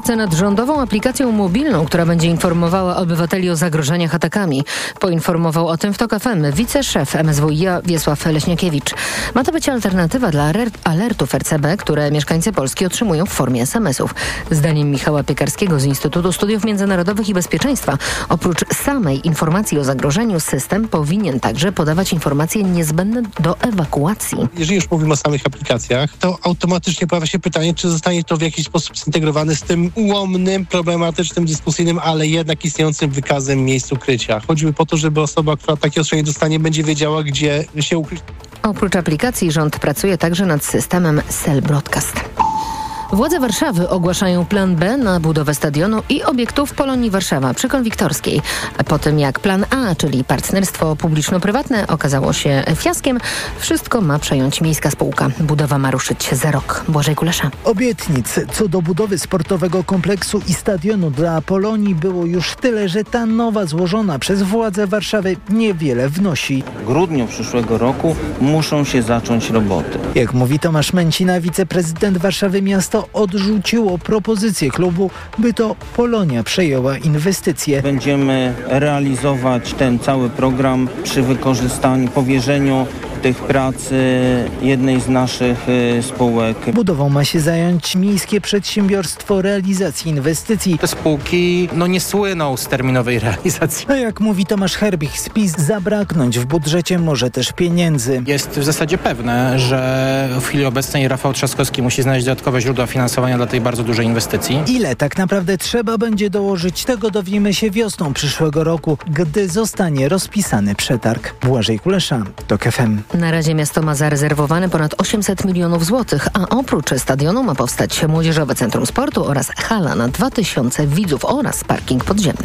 Nad rządową aplikacją mobilną, która będzie informowała obywateli o zagrożeniach atakami. Poinformował o tym w TOK FM wiceszef MSWiA Wiesław Leśniakiewicz. Ma to być alternatywa dla alertów RCB, które mieszkańcy Polski otrzymują w formie SMS-ów. Zdaniem Michała Piekarskiego z Instytutu Studiów Międzynarodowych i Bezpieczeństwa, oprócz samej informacji o zagrożeniu, system powinien także podawać informacje niezbędne do ewakuacji. Jeżeli już mówimy o samych aplikacjach, to automatycznie pojawia się pytanie, czy zostanie to w jakiś sposób zintegrowane z tym ułomnym, problematycznym, dyskusyjnym, ale jednak istniejącym wykazem miejsc ukrycia. Choćby po to, żeby osoba, która takie ostrzeganie dostanie, będzie wiedziała, gdzie się ukryć. Oprócz aplikacji rząd pracuje także nad systemem Cell Broadcast. Władze Warszawy ogłaszają plan B na budowę stadionu i obiektów Polonii Warszawa przy Konwiktorskiej. Po tym jak plan A, czyli partnerstwo publiczno-prywatne, okazało się fiaskiem, wszystko ma przejąć miejska spółka. Budowa ma ruszyć za rok. Błażej Kulesza. Obietnic co do budowy sportowego kompleksu i stadionu dla Polonii było już tyle, że ta nowa złożona przez władze Warszawy niewiele wnosi. W grudniu przyszłego roku muszą się zacząć roboty. Jak mówi Tomasz Męcina, wiceprezydent Warszawy, miasto odrzuciło propozycję klubu, by to Polonia przejęła inwestycje. Będziemy realizować ten cały program przy powierzeniu tych prac jednej z naszych spółek. Budową ma się zająć Miejskie Przedsiębiorstwo Realizacji Inwestycji. Te spółki nie słyną z terminowej realizacji. A jak mówi Tomasz Herbich z PiS, zabraknąć w budżecie może też pieniędzy. Jest w zasadzie pewne, że w chwili obecnej Rafał Trzaskowski musi znaleźć dodatkowe źródła finansowania dla tej bardzo dużej inwestycji. Ile tak naprawdę trzeba będzie dołożyć, tego dowiemy się wiosną przyszłego roku, gdy zostanie rozpisany przetarg. Błażej Kulesza, TOK FM. Na razie miasto ma zarezerwowane ponad 800 milionów złotych, a oprócz stadionu ma powstać Młodzieżowe Centrum Sportu oraz hala na 2000 widzów oraz parking podziemny.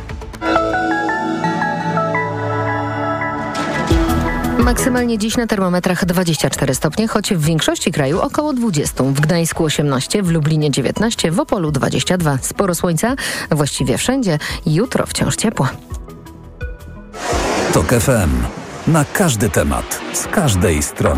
Maksymalnie dziś na termometrach 24 stopnie, choć w większości kraju około 20. W Gdańsku 18, w Lublinie 19, w Opolu 22. Sporo słońca, właściwie wszędzie. Jutro wciąż ciepło. TOK FM. Na każdy temat, z każdej strony.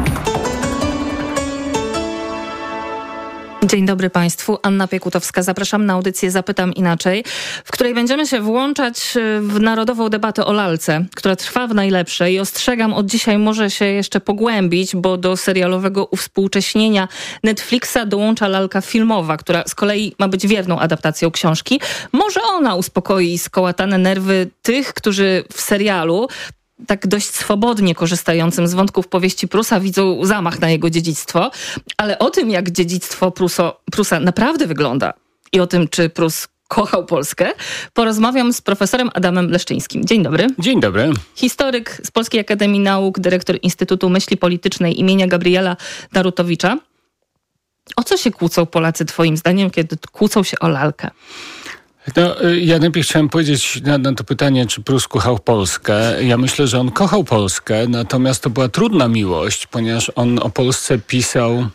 Dzień dobry Państwu, Anna Piekutowska. Zapraszam na audycję Zapytam Inaczej, w której będziemy się włączać w narodową debatę o lalce, która trwa w najlepsze i ostrzegam, od dzisiaj może się jeszcze pogłębić, bo do serialowego uwspółcześnienia Netflixa dołącza lalka filmowa, która z kolei ma być wierną adaptacją książki. Może ona uspokoi skołatane nerwy tych, którzy w serialu tak dość swobodnie korzystającym z wątków powieści Prusa widzą zamach na jego dziedzictwo. Ale o tym, jak dziedzictwo Prusa naprawdę wygląda i o tym, czy Prus kochał Polskę, porozmawiam z profesorem Adamem Leszczyńskim. Dzień dobry. Dzień dobry. Historyk z Polskiej Akademii Nauk, dyrektor Instytutu Myśli Politycznej imienia Gabriela Narutowicza. O co się kłócą Polacy twoim zdaniem, kiedy kłócą się o lalkę? No, ja najpierw chciałem powiedzieć na to pytanie, czy Prus kochał Polskę. Ja myślę, że on kochał Polskę, natomiast to była trudna miłość, ponieważ on o Polsce pisał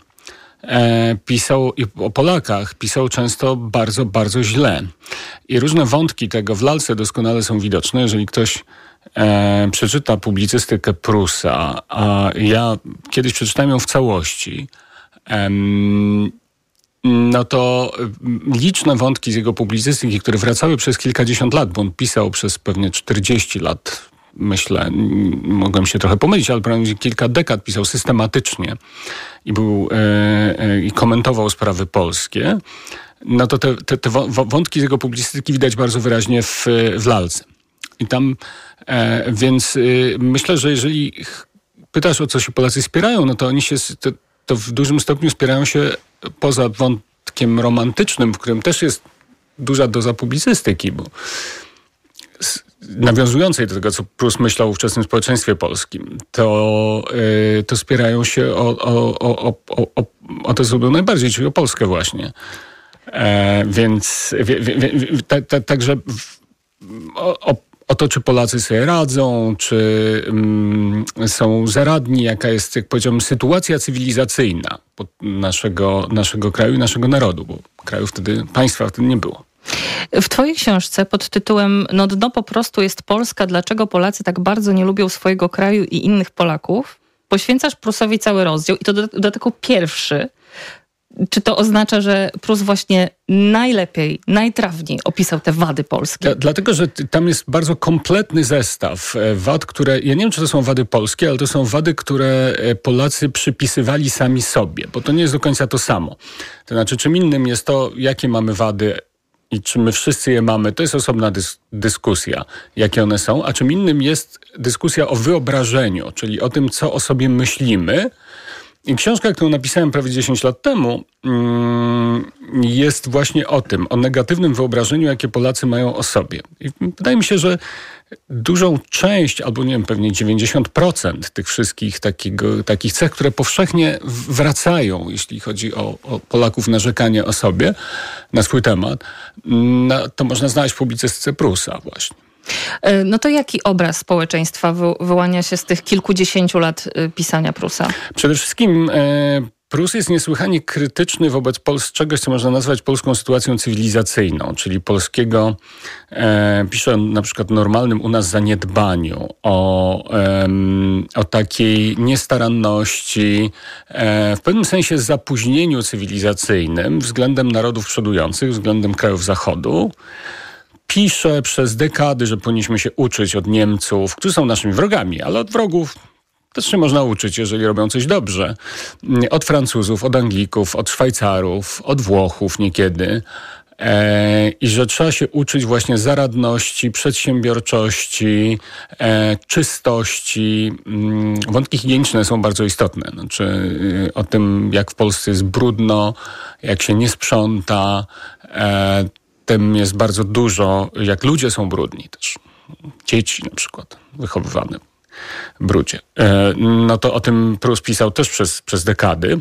i o Polakach pisał często bardzo, bardzo źle. I różne wątki tego w lalce doskonale są widoczne. Jeżeli ktoś przeczyta publicystykę Prusa, a ja kiedyś przeczytałem ją w całości, no to liczne wątki z jego publicystyki, które wracały przez kilkadziesiąt lat, bo on pisał przez pewnie 40 lat, myślę, mogłem się trochę pomylić, ale prawie kilka dekad pisał systematycznie i komentował sprawy polskie, no to te wątki z jego publicystyki widać bardzo wyraźnie w lalce. I tam, więc myślę, że jeżeli pytasz, o co się Polacy spierają, no to oni się to w dużym stopniu spierają się poza wątkiem romantycznym, w którym też jest duża doza publicystyki, bo nawiązującej do tego, co Prus myślał o ówczesnym społeczeństwie polskim, to spierają się o to, co było najbardziej, czyli o Polskę właśnie. Więc także o to, czy Polacy sobie radzą, czy są zaradni, jaka jest, jak powiedziałbym, sytuacja cywilizacyjna naszego kraju i naszego narodu, bo państwa wtedy nie było. W twojej książce pod tytułem "No dno po prostu jest Polska. Dlaczego Polacy tak bardzo nie lubią swojego kraju i innych Polaków?" poświęcasz Prusowi cały rozdział i to dodatkowo pierwszy. czy to oznacza, że Prus właśnie najlepiej, najtrawniej opisał te wady polskie? Dlatego, że tam jest bardzo kompletny zestaw wad, które, ja nie wiem, czy to są wady polskie, ale to są wady, które Polacy przypisywali sami sobie, bo to nie jest do końca to samo. To znaczy, czym innym jest to, jakie mamy wady i czy my wszyscy je mamy, to jest osobna dyskusja, jakie one są, a czym innym jest dyskusja o wyobrażeniu, czyli o tym, co o sobie myślimy. I książka, którą napisałem prawie 10 lat temu, jest właśnie o tym, o negatywnym wyobrażeniu, jakie Polacy mają o sobie. I wydaje mi się, że dużą część, albo nie wiem, pewnie 90% tych wszystkich takich cech, które powszechnie wracają, jeśli chodzi o Polaków, narzekanie o sobie, na swój temat, to można znaleźć w publicystyce Prusa właśnie. No to jaki obraz społeczeństwa wyłania się z tych kilkudziesięciu lat pisania Prusa? Przede wszystkim Prus jest niesłychanie krytyczny wobec czegoś, co można nazwać polską sytuacją cywilizacyjną, czyli polskiego, pisze na przykład normalnym u nas zaniedbaniu, o takiej niestaranności, w pewnym sensie zapóźnieniu cywilizacyjnym względem narodów przodujących, względem krajów Zachodu. Pisze przez dekady, że powinniśmy się uczyć od Niemców, którzy są naszymi wrogami, ale od wrogów też się można uczyć, jeżeli robią coś dobrze. Od Francuzów, od Anglików, od Szwajcarów, od Włochów niekiedy. I że trzeba się uczyć właśnie zaradności, przedsiębiorczości, czystości. Wątki higieniczne są bardzo istotne. Znaczy, o tym, jak w Polsce jest brudno, jak się nie sprząta. Tym jest bardzo dużo, jak ludzie są brudni też. Dzieci na przykład wychowywane w brudzie. No to o tym Prus pisał też przez dekady.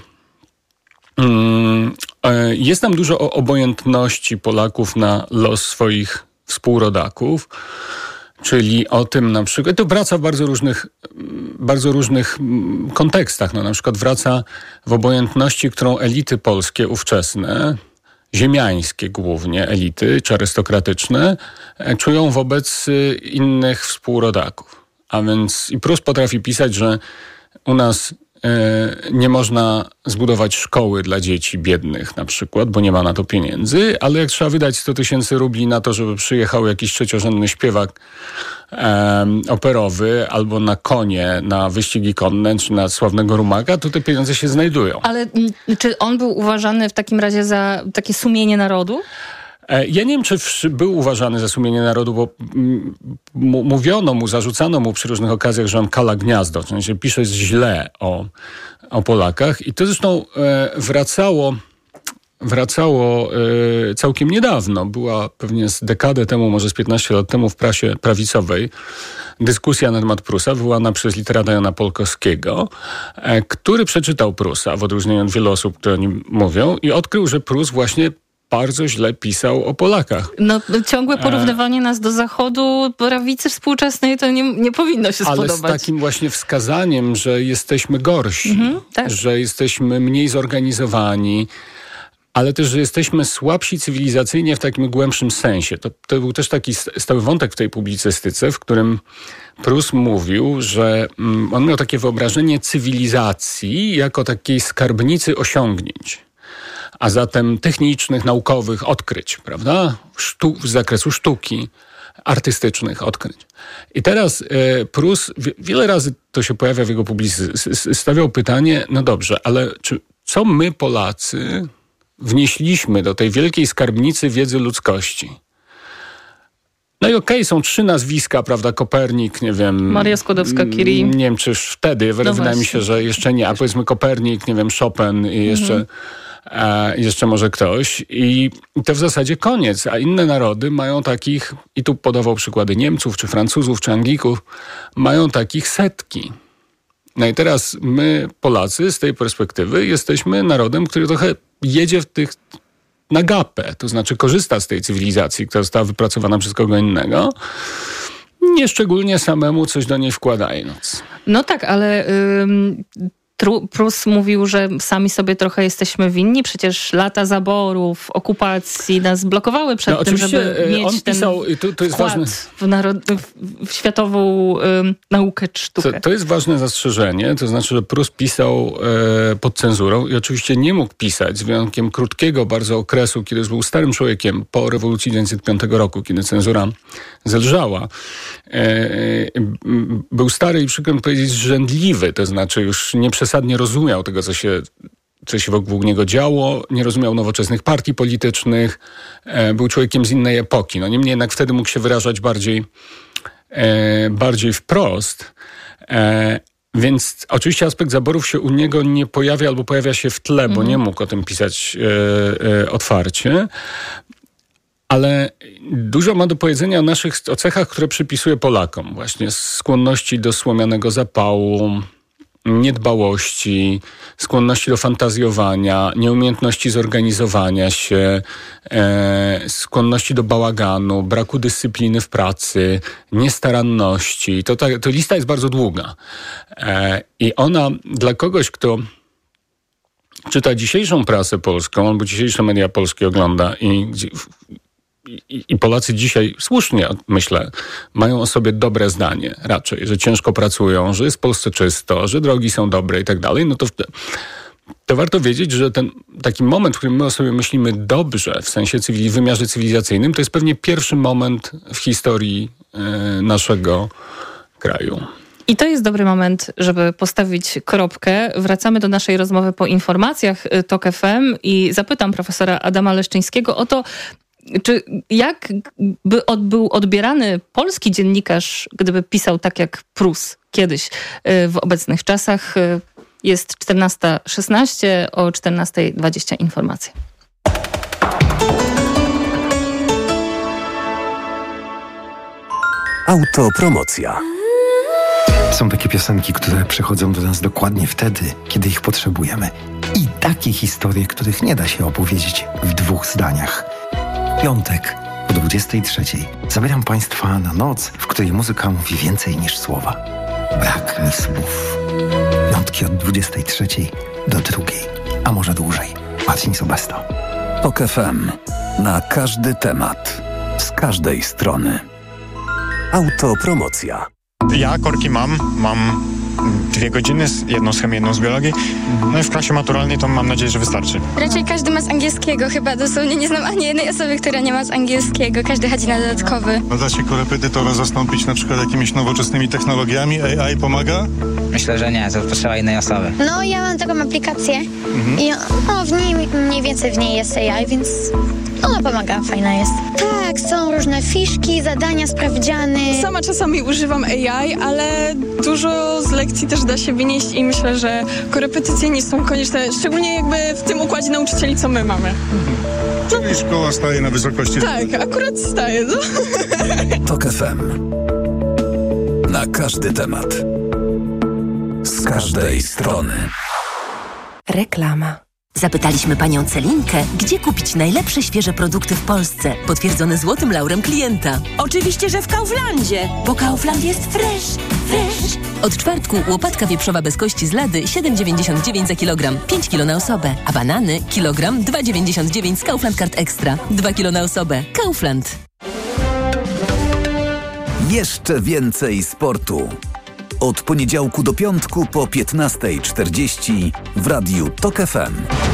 Jest tam dużo o obojętności Polaków na los swoich współrodaków, czyli o tym na przykład, to wraca w bardzo różnych kontekstach. No, na przykład wraca w obojętności, którą elity polskie ówczesne, ziemiańskie głównie elity, czy arystokratyczne, czują wobec innych współrodaków. A więc i Prus potrafi pisać, że u nas nie można zbudować szkoły dla dzieci biednych na przykład, bo nie ma na to pieniędzy, ale jak trzeba wydać 100 000 rubli na to, żeby przyjechał jakiś trzeciorzędny śpiewak operowy albo na konie, na wyścigi konne, czy na sławnego rumaka, to te pieniądze się znajdują. Ale czy on był uważany w takim razie za takie sumienie narodu? Ja nie wiem, czy był uważany za sumienie narodu, bo mówiono mu, zarzucano mu przy różnych okazjach, że on kala gniazdo, w sensie pisze źle o Polakach i to zresztą wracało całkiem niedawno. Była pewnie z dekadę temu, może z 15 lat temu w prasie prawicowej dyskusja na temat Prusa wywołana przez literata Jana Polkowskiego, który przeczytał Prusa w odróżnieniu od wielu osób, które o nim mówią i odkrył, że Prus właśnie bardzo źle pisał o Polakach. No, ciągłe porównywanie nas do Zachodu, prawicy współczesnej to nie powinno się spodobać. Ale z takim właśnie wskazaniem, że jesteśmy gorsi, tak. że jesteśmy mniej zorganizowani, ale też, że jesteśmy słabsi cywilizacyjnie w takim głębszym sensie. To był też taki stały wątek w tej publicystyce, w którym Prus mówił, że on miał takie wyobrażenie cywilizacji jako takiej skarbnicy osiągnięć, a zatem technicznych, naukowych odkryć, prawda? Z zakresu sztuki, artystycznych odkryć. I teraz Prus, wiele razy to się pojawia w jego publicystyce, stawiał pytanie, no dobrze, ale co my Polacy wnieśliśmy do tej wielkiej skarbnicy wiedzy ludzkości? No i okej, są 3 nazwiska, prawda, Kopernik, nie wiem... Maria Skłodowska-Curie. Nie wiem, czy już wtedy, wydaje mi się, że jeszcze nie, a powiedzmy Kopernik, nie wiem, Chopin i jeszcze może ktoś. I to w zasadzie koniec, a inne narody mają takich, i tu podawał przykłady Niemców, czy Francuzów, czy Anglików, mają takich setki. No i teraz my, Polacy, z tej perspektywy jesteśmy narodem, który trochę jedzie na gapę, to znaczy korzysta z tej cywilizacji, która została wypracowana przez kogo innego, nie szczególnie samemu coś do niej wkładając. No tak, ale Prus mówił, że sami sobie trochę jesteśmy winni, przecież lata zaborów, okupacji nas blokowały przed tym, żeby mieć on ten to jest wkład w światową naukę czy sztukę. To jest ważne zastrzeżenie, to znaczy, że Prus pisał pod cenzurą i oczywiście nie mógł pisać z wyjątkiem krótkiego bardzo okresu, kiedy już był starym człowiekiem po rewolucji 1905 roku, kiedy cenzura zelżała. Był stary i przykro mi powiedzieć zrzędliwy, to znaczy już nieprzesadnie rozumiał tego, co się wokół niego działo, nie rozumiał nowoczesnych partii politycznych, był człowiekiem z innej epoki. No niemniej jednak wtedy mógł się wyrażać bardziej wprost. Więc oczywiście aspekt zaborów się u niego nie pojawia albo pojawia się w tle, bo nie mógł o tym pisać otwarcie. Ale dużo ma do powiedzenia o cechach, które przypisuje Polakom. Właśnie skłonności do słomianego zapału, niedbałości, skłonności do fantazjowania, nieumiejętności zorganizowania się, skłonności do bałaganu, braku dyscypliny w pracy, niestaranności. To lista jest bardzo długa. I ona dla kogoś, kto czyta dzisiejszą prasę polską albo dzisiejsze media polskie ogląda i Polacy dzisiaj słusznie, myślę, mają o sobie dobre zdanie raczej, że ciężko pracują, że jest w Polsce czysto, że drogi są dobre i tak dalej, no to warto wiedzieć, że ten taki moment, w którym my o sobie myślimy dobrze, w sensie w wymiarze cywilizacyjnym, to jest pewnie pierwszy moment w historii naszego kraju. I to jest dobry moment, żeby postawić kropkę. Wracamy do naszej rozmowy po informacjach TOK FM i zapytam profesora Adama Leszczyńskiego o to, jak by był odbierany polski dziennikarz, gdyby pisał tak jak Prus kiedyś w obecnych czasach. Jest 14:16, o 14:20 informacje. Autopromocja. Są takie piosenki, które przychodzą do nas dokładnie wtedy, kiedy ich potrzebujemy. I takie historie, których nie da się opowiedzieć w 2 zdaniach. Piątek o 23:00 zabieram Państwa na noc, w której muzyka mówi więcej niż słowa. Brak mi słów. Piątki od 23:00 do 2:00, a może dłużej. Marcin Sobesto. TOK FM. Na każdy temat. Z każdej strony. Autopromocja. Ja korki mam 2 godziny, jedną z chemii, jedną z biologii. No i w klasie maturalnej to mam nadzieję, że wystarczy. Raczej każdy ma z angielskiego, chyba dosłownie nie znam ani jednej osoby, która nie ma z angielskiego. Każdy chodzi na dodatkowy. A da się korepetytora zastąpić na przykład jakimiś nowoczesnymi technologiami? AI pomaga? Myślę, że nie, to potrzeba innej osoby. No, ja mam taką aplikację i w niej mniej więcej w niej jest AI, więc ona pomaga, fajna jest. Tak, są różne fiszki, zadania, sprawdziany. Sama czasami używam AI, ale dużo z lekcji też da się wynieść i myślę, że korepetycje nie są konieczne, szczególnie jakby w tym układzie nauczycieli, co my mamy. Czyli szkoła staje na wysokości. Tak, akurat staje, no. TOK FM. Na każdy temat. Z każdej strony. Reklama. Zapytaliśmy panią Celinkę, gdzie kupić najlepsze świeże produkty w Polsce, potwierdzone złotym laurem klienta. Oczywiście, że w Kauflandzie, bo Kaufland jest fresh. Od czwartku łopatka wieprzowa bez kości z lady 7,99 za kilogram, 5 kg na osobę, a banany kilogram 2,99 z Kaufland Card Extra, 2 kg na osobę. Kaufland. Jeszcze więcej sportu. Od poniedziałku do piątku po 15:40 w Radiu TOK FM.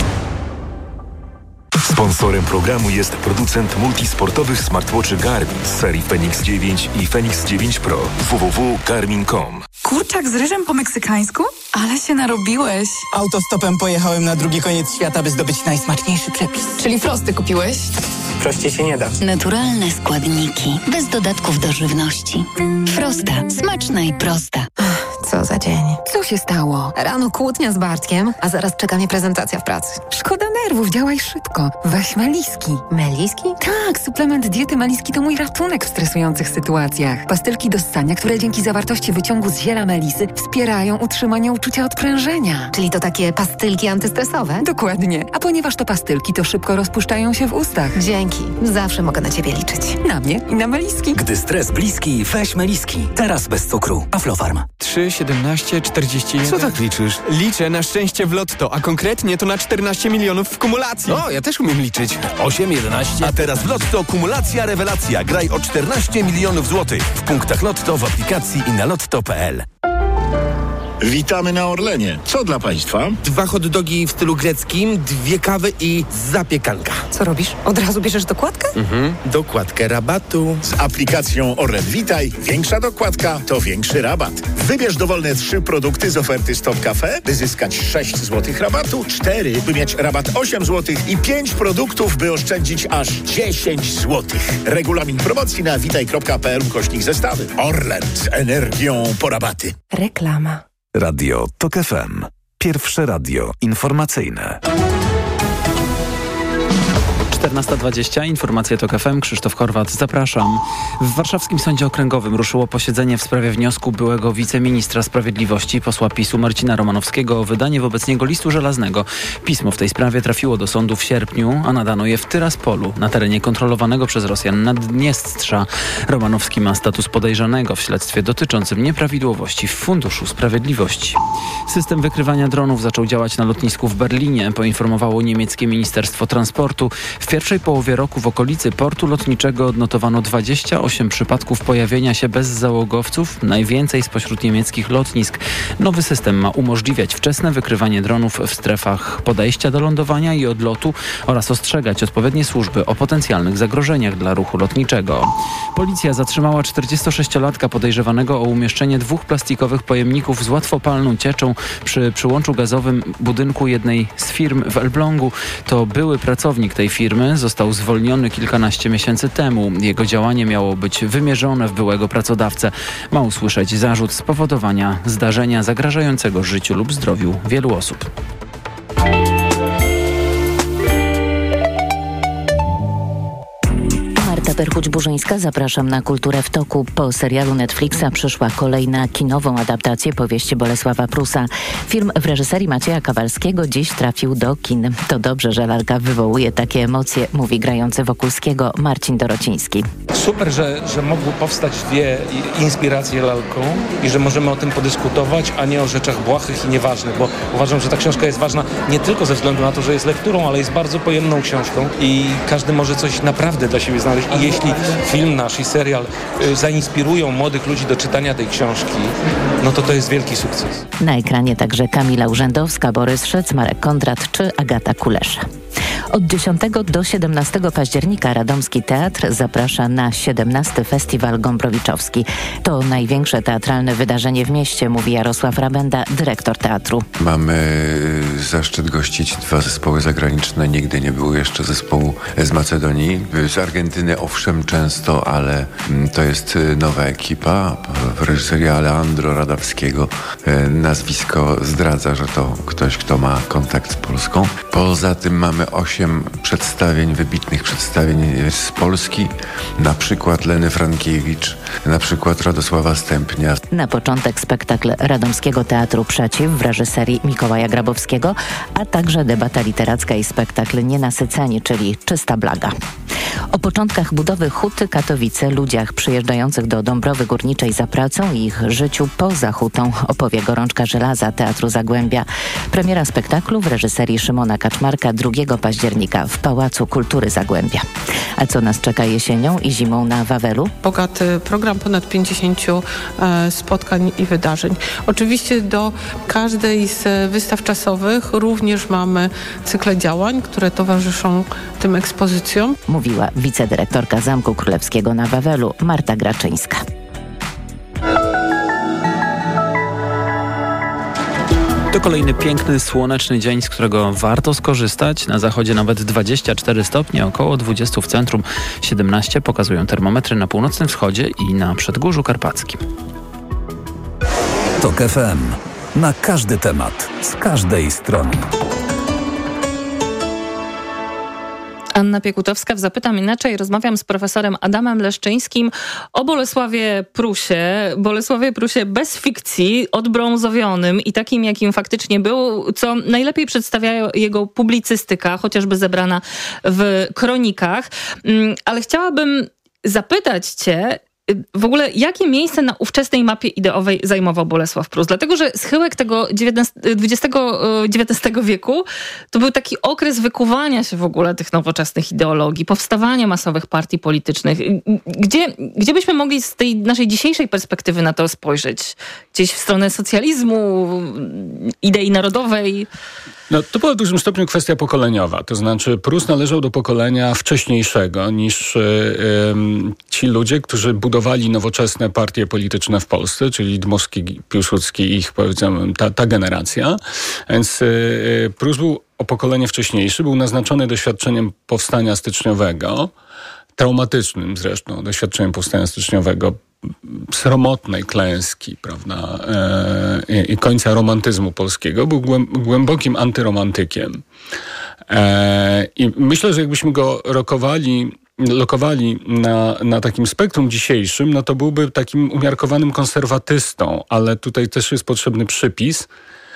Sponsorem programu jest producent multisportowych smartwatchy Garmin z serii Fenix 9 i Fenix 9 Pro. www.garmin.com. Kurczak z ryżem po meksykańsku? Ale się narobiłeś. Autostopem pojechałem na drugi koniec świata, by zdobyć najsmaczniejszy przepis. Czyli frosty kupiłeś? Prościej się nie da. Naturalne składniki, bez dodatków do żywności. Frosta. Smaczna i prosta. Co za dzień. Co się stało? Rano kłótnia z Bartkiem, a zaraz czeka mnie prezentacja w pracy. Szkoda nerwów, działaj szybko. Weź Meliski. Meliski? Tak, suplement diety Meliski to mój ratunek w stresujących sytuacjach. Pastylki do ssania, które dzięki zawartości wyciągu z ziela melisy wspierają utrzymanie uczucia odprężenia. Czyli to takie pastylki antystresowe? Dokładnie. A ponieważ to pastylki, to szybko rozpuszczają się w ustach. Dzięki. Zawsze mogę na ciebie liczyć. Na mnie i na Meliski. Gdy stres bliski, weź Meliski. Teraz bez cukru. Aflofarm. 3, 17, 41... Co tak liczysz? Liczę na szczęście w lotto, a konkretnie to na 14 milionów w kumulacji. O, ja też umiem liczyć. 8, 11... A teraz w lotto kumulacja rewelacja. Graj o 14 milionów złotych. W punktach lotto, w aplikacji i na lotto.pl. Witamy na Orlenie. Co dla Państwa? 2 hot dogi w stylu greckim, 2 kawy i zapiekanka. Co robisz? Od razu bierzesz dokładkę? Dokładkę rabatu. Z aplikacją Orlen Witaj większa dokładka to większy rabat. Wybierz dowolne 3 produkty z oferty Stop Cafe, by zyskać 6 zł rabatu, 4, by mieć rabat 8 zł i 5 produktów, by oszczędzić aż 10 zł. Regulamin promocji na witaj.pl/zestawy. Orlen z energią po rabaty. Reklama. Radio TOK FM. Pierwsze radio informacyjne. 14:20. Informacje TOK FM. Krzysztof Horwat. Zapraszam. W warszawskim Sądzie Okręgowym ruszyło posiedzenie w sprawie wniosku byłego wiceministra sprawiedliwości, posła PiS-u Marcina Romanowskiego o wydanie wobec niego listu żelaznego. Pismo w tej sprawie trafiło do sądu w sierpniu, a nadano je w Tyraspolu, na terenie kontrolowanego przez Rosjan Naddniestrza. Romanowski ma status podejrzanego w śledztwie dotyczącym nieprawidłowości w Funduszu Sprawiedliwości. System wykrywania dronów zaczął działać na lotnisku w Berlinie, poinformowało niemieckie Ministerstwo Transportu. W pierwszej połowie roku w okolicy portu lotniczego odnotowano 28 przypadków pojawienia się bezzałogowców, najwięcej spośród niemieckich lotnisk. Nowy system ma umożliwiać wczesne wykrywanie dronów w strefach podejścia do lądowania i odlotu oraz ostrzegać odpowiednie służby o potencjalnych zagrożeniach dla ruchu lotniczego. Policja zatrzymała 46-latka podejrzewanego o umieszczenie 2 plastikowych pojemników z łatwopalną cieczą przy przyłączu gazowym budynku jednej z firm w Elblągu. To były pracownik tej firmy, został zwolniony kilkanaście miesięcy temu. Jego działanie miało być wymierzone w byłego pracodawcę. Ma usłyszeć zarzut spowodowania zdarzenia zagrażającego życiu lub zdrowiu wielu osób. Perchuć-Burzyńska, zapraszam na Kulturę w toku. Po serialu Netflixa przyszła kolej na kinową adaptację powieści Bolesława Prusa. Film w reżyserii Macieja Kowalskiego dziś trafił do kin. To dobrze, że lalka wywołuje takie emocje, mówi grający Wokulskiego Marcin Dorociński. Super, że mogły powstać 2 inspiracje lalką i że możemy o tym podyskutować, a nie o rzeczach błahych i nieważnych, bo uważam, że ta książka jest ważna nie tylko ze względu na to, że jest lekturą, ale jest bardzo pojemną książką i każdy może coś naprawdę dla siebie znaleźć. I jeśli film nasz i serial zainspirują młodych ludzi do czytania tej książki, no to jest wielki sukces. Na ekranie także Kamila Urzędowska, Borys Szyc, Marek Kondrat czy Agata Kulesza. Od 10 do 17 października Radomski Teatr zaprasza na 17. Festiwal Gombrowiczowski. To największe teatralne wydarzenie w mieście, mówi Jarosław Rabenda, dyrektor teatru. Mamy zaszczyt gościć 2 zespoły zagraniczne. Nigdy nie było jeszcze zespołu z Macedonii. Z Argentyny owszem często, ale to jest nowa ekipa w reżyserii Alejandro Radawskiego. Nazwisko zdradza, że to ktoś, kto ma kontakt z Polską. Poza tym mamy 8 przedstawień, wybitnych przedstawień z Polski, na przykład Leny Frankiewicz, na przykład Radosława Stępnia. Na początek spektakl Radomskiego Teatru Przeciw w reżyserii Mikołaja Grabowskiego, a także debata literacka i spektakl Nienasyceni, czyli Czysta Blaga. O początkach budowy Huty Katowice, ludziach przyjeżdżających do Dąbrowy Górniczej za pracą i ich życiu poza hutą opowie Gorączka Żelaza Teatru Zagłębia. Premiera spektaklu w reżyserii Szymona Kaczmarka 2 października w Pałacu Kultury Zagłębia. A co nas czeka jesienią i zimą na Wawelu? Bogaty program, ponad 50 spotkań i wydarzeń. Oczywiście do każdej z wystaw czasowych również mamy cykle działań, które towarzyszą tym ekspozycjom. Mówiła wicedyrektorka Zamku Królewskiego na Wawelu Marta Graczyńska. To kolejny piękny, słoneczny dzień, z którego warto skorzystać. Na zachodzie nawet 24 stopnie, około 20 w centrum, 17 pokazują termometry na północnym wschodzie i na Przedgórzu Karpackim. TOK FM. Na każdy temat, z każdej strony. Anna Piekutowska w Zapytam Inaczej. Rozmawiam z profesorem Adamem Leszczyńskim o Bolesławie Prusie. Bolesławie Prusie bez fikcji, odbrązowionym i takim, jakim faktycznie był, co najlepiej przedstawia jego publicystyka, chociażby zebrana w kronikach. Ale chciałabym zapytać cię, w ogóle jakie miejsce na ówczesnej mapie ideowej zajmował Bolesław Prus? Dlatego, że schyłek tego XIX wieku to był taki okres wykuwania się w ogóle tych nowoczesnych ideologii, powstawania masowych partii politycznych. Gdzie byśmy mogli z tej naszej dzisiejszej perspektywy na to spojrzeć? Gdzieś w stronę socjalizmu, idei narodowej? No, to była w dużym stopniu kwestia pokoleniowa. To znaczy Prus należał do pokolenia wcześniejszego niż ci ludzie, którzy budowali nowoczesne partie polityczne w Polsce, czyli Dmowski, Piłsudski i ich, powiedzmy, ta generacja. Więc Prus był o pokolenie wcześniejszy, był naznaczony doświadczeniem powstania styczniowego, traumatycznym zresztą doświadczeniem powstania styczniowego, sromotnej klęski, prawda, i końca romantyzmu polskiego. Był głębokim antyromantykiem. I myślę, że jakbyśmy go lokowali na takim spektrum dzisiejszym, no to byłby takim umiarkowanym konserwatystą, ale tutaj też jest potrzebny przypis,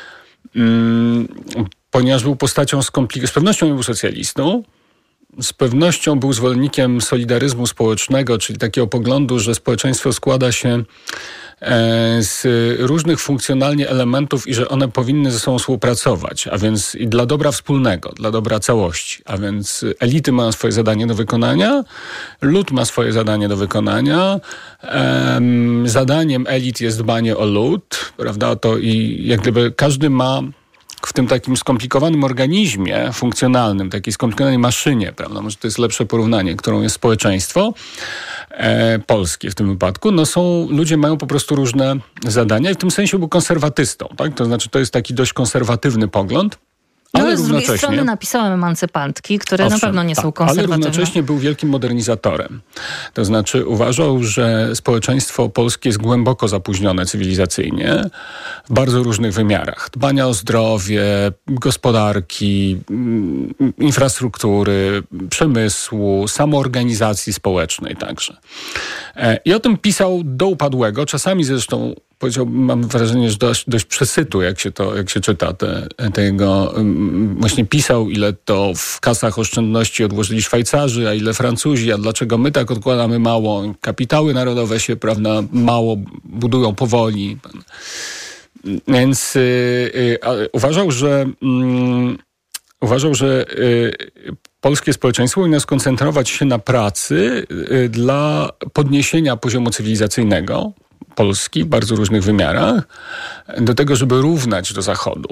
ponieważ był postacią z pewnością nie był socjalistą, z pewnością był zwolennikiem solidaryzmu społecznego, czyli takiego poglądu, że społeczeństwo składa się z różnych funkcjonalnie elementów i że one powinny ze sobą współpracować, a więc i dla dobra wspólnego, dla dobra całości. A więc elity mają swoje zadanie do wykonania, lud ma swoje zadanie do wykonania, zadaniem elit jest dbanie o lud, prawda, to i jak gdyby każdy ma w tym takim skomplikowanym organizmie funkcjonalnym, takiej skomplikowanej maszynie, prawda, może to jest lepsze porównanie, którą jest społeczeństwo polskie w tym wypadku, no ludzie mają po prostu różne zadania i w tym sensie był konserwatystą, tak? To znaczy to jest taki dość konserwatywny pogląd. Ale z drugiej strony napisałem emancypantki, które na pewno nie są konserwatywne. Ale równocześnie był wielkim modernizatorem. To znaczy uważał, że społeczeństwo polskie jest głęboko zapóźnione cywilizacyjnie w bardzo różnych wymiarach. Dbania o zdrowie, gospodarki, infrastruktury, przemysłu, samoorganizacji społecznej także. I o tym pisał do upadłego, czasami zresztą mam wrażenie, że dość przesytu, jak się czyta tego. Właśnie pisał, ile to w kasach oszczędności odłożyli Szwajcarzy, a ile Francuzi, a dlaczego my tak odkładamy mało. Kapitały narodowe się, prawda, mało budują powoli. Więc uważał, że polskie społeczeństwo powinno skoncentrować się na pracy dla podniesienia poziomu cywilizacyjnego Polski w bardzo różnych wymiarach, do tego, żeby równać do Zachodu,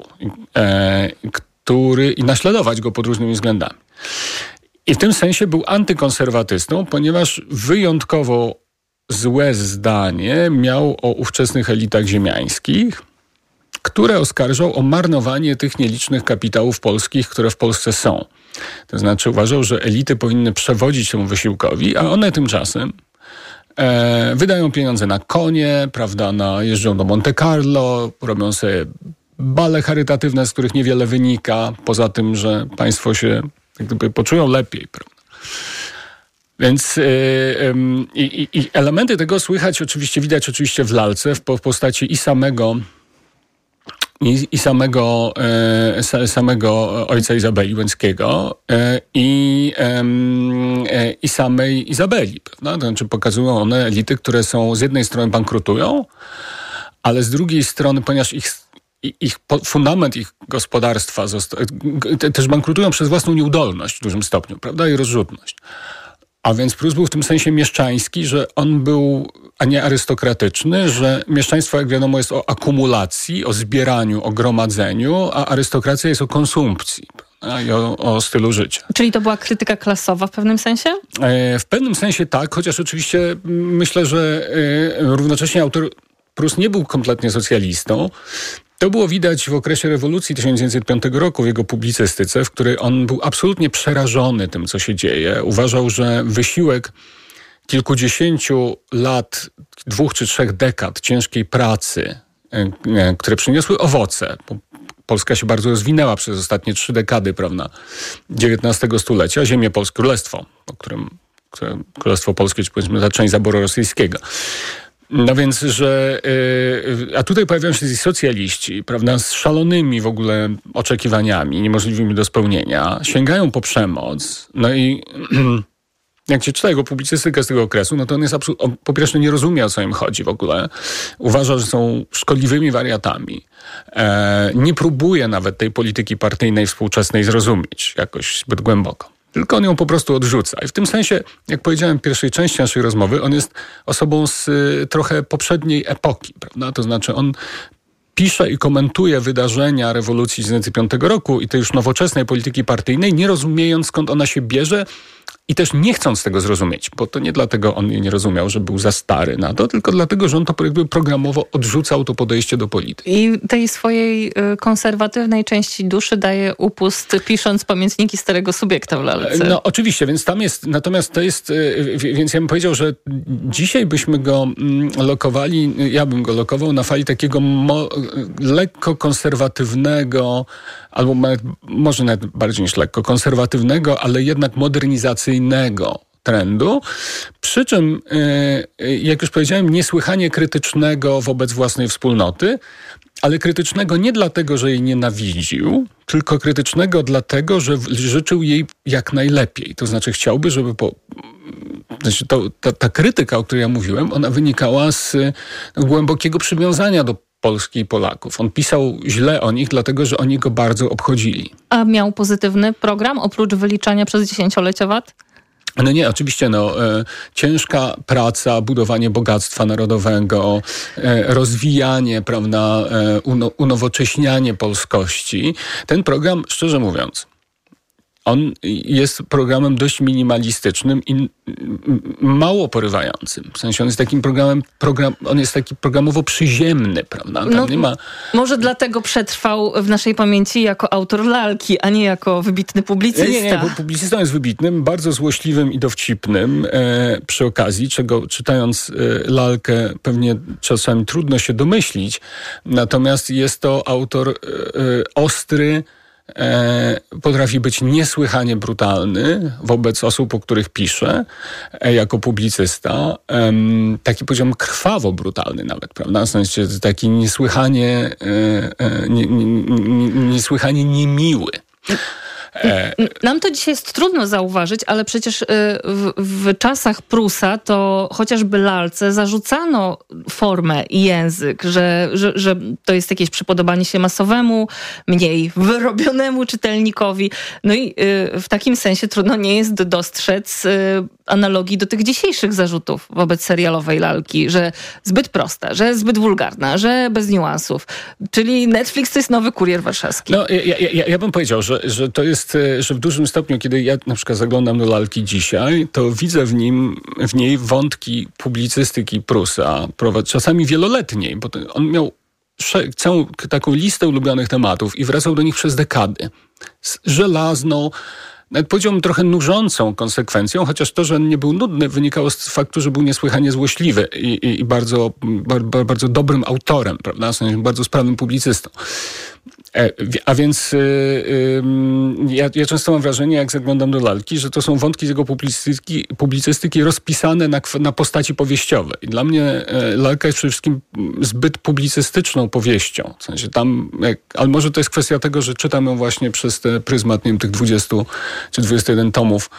i naśladować go pod różnymi względami. I w tym sensie był antykonserwatystą, ponieważ wyjątkowo złe zdanie miał o ówczesnych elitach ziemiańskich, które oskarżał o marnowanie tych nielicznych kapitałów polskich, które w Polsce są. To znaczy uważał, że elity powinny przewodzić temu wysiłkowi, a one tymczasem wydają pieniądze na konie, prawda, jeżdżą do Monte Carlo, robią sobie bale charytatywne, z których niewiele wynika, poza tym, że państwo się jak gdyby poczują lepiej, prawda. Więc elementy tego widać oczywiście w lalce, w postaci samego ojca Izabeli Łęckiego i samej Izabeli, prawda? To znaczy pokazują one elity, które są z jednej strony bankrutują, ale z drugiej strony, ponieważ fundament ich gospodarstwa też bankrutują przez własną nieudolność w dużym stopniu, prawda, i rozrzutność. A więc Prus był w tym sensie mieszczański, że on był, a nie arystokratyczny, że mieszczaństwo, jak wiadomo, jest o akumulacji, o zbieraniu, o gromadzeniu, a arystokracja jest o konsumpcji i o stylu życia. Czyli to była krytyka klasowa w pewnym sensie? W pewnym sensie tak, chociaż oczywiście myślę, że równocześnie autor Prus nie był kompletnie socjalistą. To było widać w okresie rewolucji 1905 roku w jego publicystyce, w której on był absolutnie przerażony tym, co się dzieje. Uważał, że wysiłek kilkudziesięciu lat, 2 czy 3 dekad ciężkiej pracy, które przyniosły owoce. Polska się bardzo rozwinęła przez ostatnie 3 dekady, prawda, XIX stulecia. Ziemię polskie, królestwo, Królestwo Polskie, czy powiedzmy ta część zaboru rosyjskiego. No więc, a tutaj pojawiają się socjaliści, prawda, z szalonymi w ogóle oczekiwaniami, niemożliwymi do spełnienia, sięgają po przemoc, no i jak się czyta jego publicystykę z tego okresu, no to on jest po pierwsze nie rozumie, o co im chodzi w ogóle. Uważa, że są szkodliwymi wariatami. Nie próbuje nawet tej polityki partyjnej współczesnej zrozumieć jakoś zbyt głęboko. Tylko on ją po prostu odrzuca. I w tym sensie, jak powiedziałem w pierwszej części naszej rozmowy, on jest osobą z trochę poprzedniej epoki, prawda? To znaczy on pisze i komentuje wydarzenia rewolucji z 1905 roku i tej już nowoczesnej polityki partyjnej, nie rozumiejąc, skąd ona się bierze i też nie chcąc tego zrozumieć, bo to nie dlatego on jej nie rozumiał, że był za stary na to, tylko dlatego, że on to jakby programowo odrzucał to podejście do polityki. I tej swojej konserwatywnej części duszy daje upust, pisząc pamiętniki starego subiekta w lalce. No oczywiście, więc tam jest, natomiast to jest, więc ja bym powiedział, że dzisiaj byśmy go lokowali, ja bym go lokował na fali takiego lekko konserwatywnego, albo może nawet bardziej niż lekko konserwatywnego, ale jednak modernizacyjnego trendu, przy czym, jak już powiedziałem, niesłychanie krytycznego wobec własnej wspólnoty, ale krytycznego nie dlatego, że jej nienawidził, tylko krytycznego dlatego, że życzył jej jak najlepiej. To znaczy chciałby, żeby ta krytyka, o której ja mówiłem, ona wynikała z głębokiego przywiązania do Polski i Polaków. On pisał źle o nich, dlatego że oni go bardzo obchodzili. A miał pozytywny program, oprócz wyliczania przez dziesięciolecia VAT? No nie, oczywiście, ciężka praca, budowanie bogactwa narodowego, rozwijanie, prawda, unowocześnianie polskości. Ten program, szczerze mówiąc, on jest programem dość minimalistycznym i mało porywającym. W sensie on jest takim on jest taki programowo przyziemny, prawda? Tam nie ma... Może dlatego przetrwał w naszej pamięci jako autor lalki, a nie jako wybitny publicysta. Nie, bo publicystą jest wybitnym, bardzo złośliwym i dowcipnym przy okazji, czego czytając lalkę pewnie czasami trudno się domyślić. Natomiast jest to autor ostry, potrafi być niesłychanie brutalny wobec osób, o których pisze, jako publicysta. Taki, powiedziałbym, krwawo brutalny nawet, prawda? W sensie taki niesłychanie niemiły. Nam to dzisiaj jest trudno zauważyć, ale przecież w czasach Prusa to chociażby lalce zarzucano formę i język, że to jest jakieś przypodobanie się masowemu, mniej wyrobionemu czytelnikowi. No i w takim sensie trudno nie jest dostrzec analogii do tych dzisiejszych zarzutów wobec serialowej lalki, że zbyt prosta, że zbyt wulgarna, że bez niuansów. Czyli Netflix to jest nowy Kurier Warszawski. No, ja bym powiedział, że to jest, że w dużym stopniu, kiedy ja na przykład zaglądam do lalki dzisiaj, to widzę w niej wątki publicystyki Prusa, czasami wieloletniej, bo on miał całą taką listę ulubionych tematów i wracał do nich przez dekady. Z żelazną, nawet powiedziałbym trochę nużącą konsekwencją, chociaż to, że nie był nudny, wynikało z faktu, że był niesłychanie złośliwy i bardzo, bardzo dobrym autorem, prawda? W sensie bardzo sprawnym publicystą. A więc ja często mam wrażenie, jak zaglądam do lalki, że to są wątki z jego publicystyki rozpisane na postaci powieściowej. I dla mnie lalka jest przede wszystkim zbyt publicystyczną powieścią. W sensie ale może to jest kwestia tego, że czytam ją właśnie przez ten pryzmat, nie wiem, tych 20 czy 21 tomów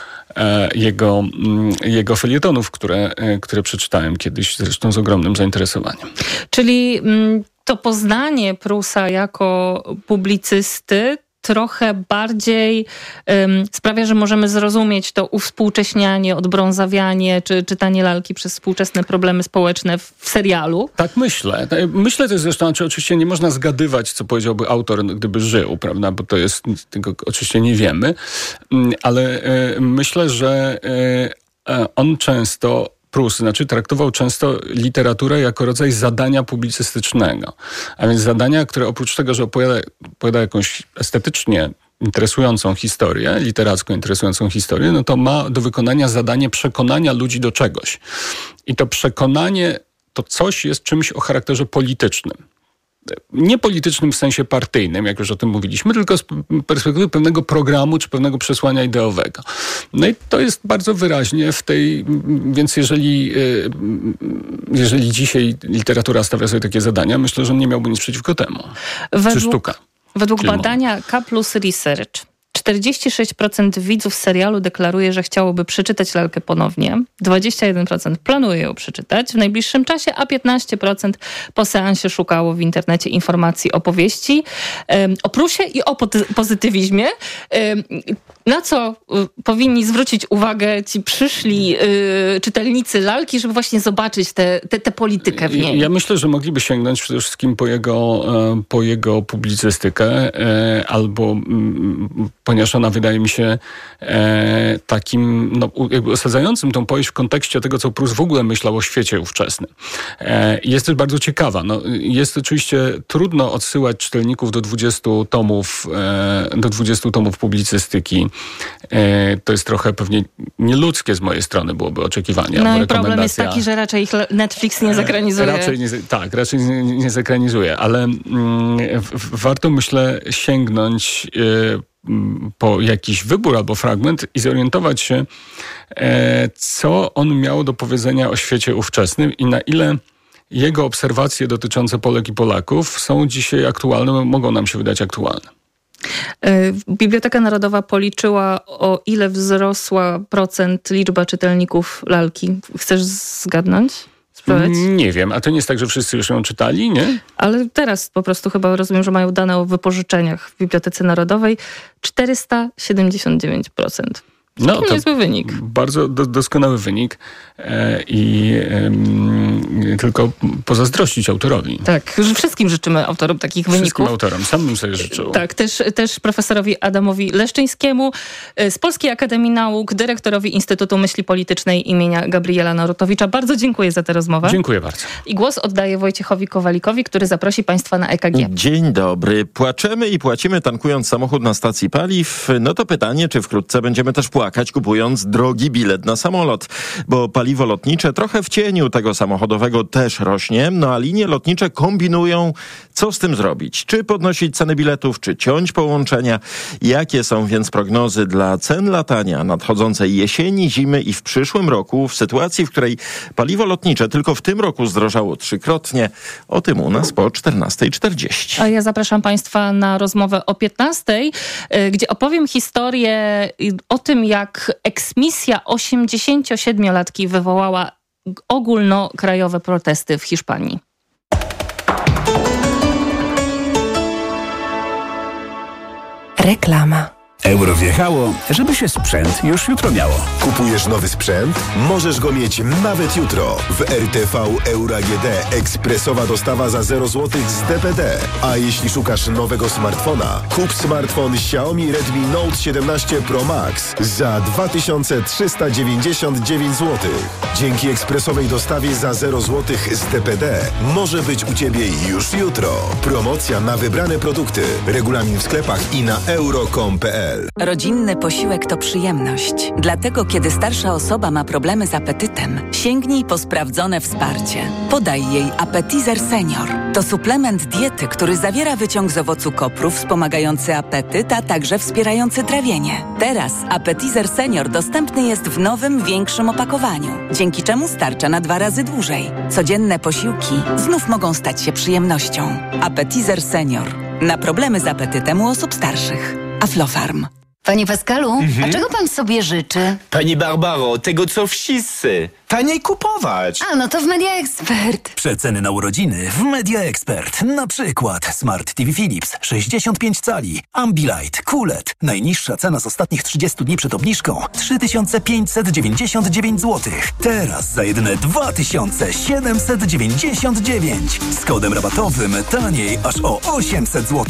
jego felietonów, które przeczytałem kiedyś, zresztą z ogromnym zainteresowaniem. Czyli to poznanie Prusa jako publicysty trochę bardziej sprawia, że możemy zrozumieć to uwspółcześnianie, odbrązawianie, czy czytanie lalki przez współczesne problemy społeczne w serialu? Tak myślę. Myślę też zresztą, oczywiście nie można zgadywać, co powiedziałby autor, gdyby żył, prawda, bo to jest, tego oczywiście nie wiemy, ale myślę, że on Prus, traktował często literaturę jako rodzaj zadania publicystycznego. A więc zadania, które oprócz tego, że opowiada jakąś estetycznie interesującą historię, literacko interesującą historię, no to ma do wykonania zadanie przekonania ludzi do czegoś. I to przekonanie, to coś jest czymś o charakterze politycznym. Nie politycznym w sensie partyjnym, jak już o tym mówiliśmy, tylko z perspektywy pewnego programu czy pewnego przesłania ideowego. No i to jest bardzo wyraźnie więc jeżeli dzisiaj literatura stawia sobie takie zadania, myślę, że on nie miałby nic przeciwko temu. Czy sztuka. Według badania K+ Research 46% widzów serialu deklaruje, że chciałoby przeczytać lalkę ponownie. 21% planuje ją przeczytać w najbliższym czasie, a 15% po seansie szukało w internecie informacji o powieści, o Prusie i o pozytywizmie. Na co powinni zwrócić uwagę ci przyszli czytelnicy lalki, żeby właśnie zobaczyć tę politykę w niej? Ja myślę, że mogliby sięgnąć przede wszystkim po jego publicystykę, albo ponieważ ona wydaje mi się takim jakby osadzającym tą powieść w kontekście tego, co Prus w ogóle myślał o świecie ówczesnym. Jest też bardzo ciekawa. Jest oczywiście trudno odsyłać czytelników do 20 tomów publicystyki. To jest trochę pewnie nieludzkie z mojej strony byłoby oczekiwanie. No i problem jest taki, że raczej ich Netflix nie zakranizuje. Raczej nie zakranizuje, ale warto, myślę, sięgnąć po jakiś wybór albo fragment i zorientować się, co on miał do powiedzenia o świecie ówczesnym i na ile jego obserwacje dotyczące Polek i Polaków są dzisiaj aktualne, mogą nam się wydać aktualne. Biblioteka Narodowa policzyła, o ile wzrosła liczba czytelników lalki. Chcesz zgadnąć? Spróbować? Nie wiem, a to nie jest tak, że wszyscy już ją czytali, nie? Ale teraz po prostu chyba rozumiem, że mają dane o wypożyczeniach w Bibliotece Narodowej. 479%. To niezły wynik. Bardzo doskonały wynik i tylko pozazdrościć autorowi. Tak, wszystkim życzymy autorom takich wyników. Wszystkim autorom, sam bym sobie życzył. Tak, też profesorowi Adamowi Leszczyńskiemu z Polskiej Akademii Nauk, dyrektorowi Instytutu Myśli Politycznej imienia Gabriela Narutowicza. Bardzo dziękuję za tę rozmowę. Dziękuję bardzo. I głos oddaję Wojciechowi Kowalikowi, który zaprosi Państwa na EKG. Dzień dobry. Płaczemy i płacimy, tankując samochód na stacji paliw. No to pytanie, czy wkrótce będziemy też płakać, kupując drogi bilet na samolot, bo paliwo lotnicze trochę w cieniu tego samochodowego też rośnie, no a linie lotnicze kombinują, co z tym zrobić. Czy podnosić ceny biletów, czy ciąć połączenia. Jakie są więc prognozy dla cen latania nadchodzącej jesieni, zimy i w przyszłym roku, w sytuacji, w której paliwo lotnicze tylko w tym roku zdrożało 3-krotnie? O tym u nas po 14:40. A ja zapraszam Państwa na rozmowę o 15:00, gdzie opowiem historię o tym, jak eksmisja 87-latki wywołała ogólnokrajowe protesty w Hiszpanii. Reklama. Euro wjechało, żeby się sprzęt już jutro miało. Kupujesz nowy sprzęt? Możesz go mieć nawet jutro. W RTV Euro AGD ekspresowa dostawa za 0 zł z DPD. A jeśli szukasz nowego smartfona, kup smartfon Xiaomi Redmi Note 17 Pro Max za 2399 zł. Dzięki ekspresowej dostawie za 0 zł z DPD może być u Ciebie już jutro. Promocja na wybrane produkty. Regulamin w sklepach i na euro.com.pl. Rodzinny posiłek to przyjemność. Dlatego, kiedy starsza osoba ma problemy z apetytem, sięgnij po sprawdzone wsparcie. Podaj jej Appetizer Senior. To suplement diety, który zawiera wyciąg z owocu kopru wspomagający apetyt, a także wspierający trawienie. Teraz Appetizer Senior dostępny jest w nowym, większym opakowaniu, dzięki czemu starcza na 2 razy dłużej. Codzienne posiłki znów mogą stać się przyjemnością. Appetizer Senior. Na problemy z apetytem u osób starszych. Aflofarm. Panie Pascalu, a czego pan sobie życzy? Pani Barbaro, tego co wszyscy. Taniej kupować. A, no to w Media Expert. Przeceny na urodziny w Media Expert. Na przykład Smart TV Philips 65 cali, Ambilight, QLED. Najniższa cena z ostatnich 30 dni przed obniżką 3599 zł. Teraz za jedyne 2799. Z kodem rabatowym taniej aż o 800 zł.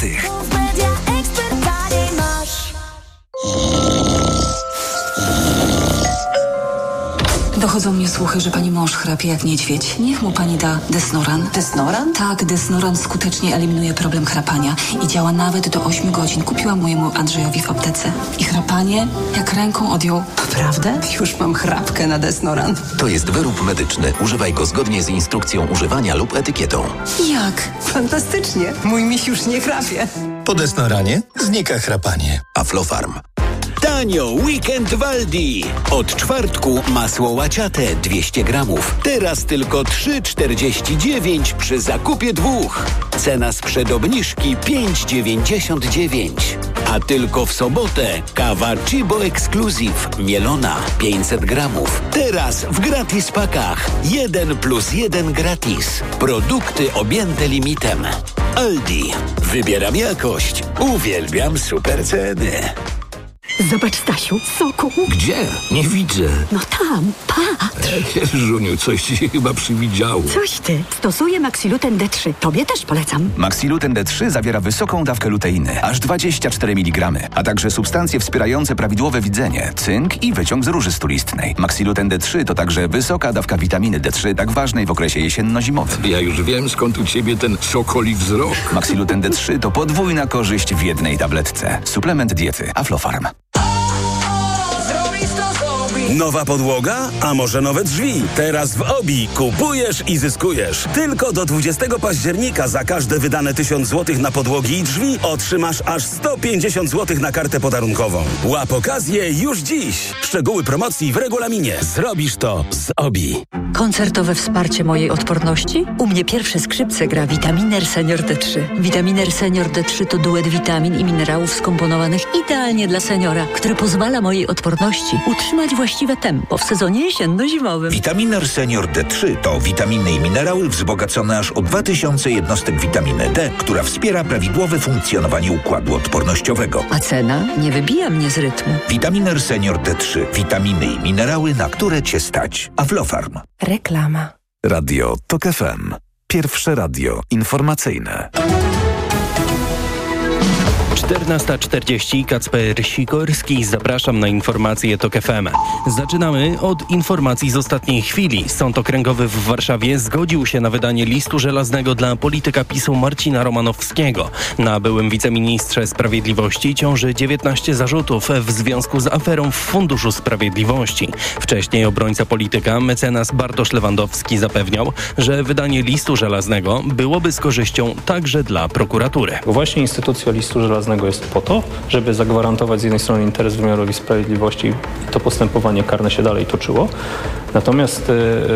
Dochodzą mnie słuchy, że pani mąż chrapie jak niedźwiedź. Niech mu pani da Desnoran. Desnoran? Tak, Desnoran skutecznie eliminuje problem chrapania i działa nawet do 8 godzin. Kupiłam mojemu Andrzejowi w aptece. I chrapanie jak ręką odjął. Naprawdę? Już mam chrapkę na Desnoran. To jest wyrób medyczny. Używaj go zgodnie z instrukcją używania lub etykietą. Jak? Fantastycznie. Mój miś już nie chrapie. Po Desnoranie znika chrapanie. Aflofarm. Tanio, weekend w Aldi. Od czwartku masło łaciate 200 gramów. Teraz tylko 3,49 przy zakupie 2. Cena sprzed obniżki 5,99. A tylko w sobotę kawa Chibo Exclusive mielona 500 gramów. Teraz w gratis pakach 1+1 gratis. Produkty objęte limitem. Aldi. Wybieram jakość. Uwielbiam super ceny. Zobacz, Stasiu, soku. Gdzie? Nie widzę. No tam, patrz. Żuniu, coś ci się chyba przywidziało. Coś ty. Stosuję Maxiluten D3. Tobie też polecam. Maxiluten D3 zawiera wysoką dawkę luteiny, aż 24 mg, a także substancje wspierające prawidłowe widzenie, cynk i wyciąg z róży stulistnej. Maxiluten D3 to także wysoka dawka witaminy D3, tak ważnej w okresie jesienno-zimowym. Ja już wiem, skąd u ciebie ten sokoli wzrok. Maxiluten D3 to podwójna korzyść w jednej tabletce. Suplement diety Aflofarm. Nowa podłoga? A może nowe drzwi? Teraz w OBI kupujesz i zyskujesz. Tylko do 20 października za każde wydane 1000 zł na podłogi i drzwi otrzymasz aż 150 zł na kartę podarunkową. Łap okazję już dziś. Szczegóły promocji w regulaminie. Zrobisz to z OBI. Koncertowe wsparcie mojej odporności? U mnie pierwsze skrzypce gra Vitaminer Senior D3. Vitaminer Senior D3 to duet witamin i minerałów skomponowanych idealnie dla seniora, który pozwala mojej odporności utrzymać właściwe tempo w sezonie jesienno-zimowym. Vitaminer Senior D3 to witaminy i minerały wzbogacone aż o 2000 jednostek witaminy D, która wspiera prawidłowe funkcjonowanie układu odpornościowego. A cena nie wybija mnie z rytmu. Vitaminer Senior D3. Witaminy i minerały, na które cię stać. Aflofarm. Reklama. Radio TOK FM. Pierwsze radio informacyjne. 14:40, Kacper Sikorski, zapraszam na informacje TOK FM. Zaczynamy od informacji z ostatniej chwili. Sąd Okręgowy w Warszawie zgodził się na wydanie listu żelaznego dla polityka PiS-u Marcina Romanowskiego. Na byłym wiceministrze sprawiedliwości ciąży 19 zarzutów w związku z aferą w Funduszu Sprawiedliwości. Wcześniej obrońca polityka, mecenas Bartosz Lewandowski, zapewniał, że wydanie listu żelaznego byłoby z korzyścią także dla prokuratury. Właśnie instytucja listu żelaznego jest po to, żeby zagwarantować z jednej strony interes wymiarowi sprawiedliwości i to postępowanie karne się dalej toczyło. Natomiast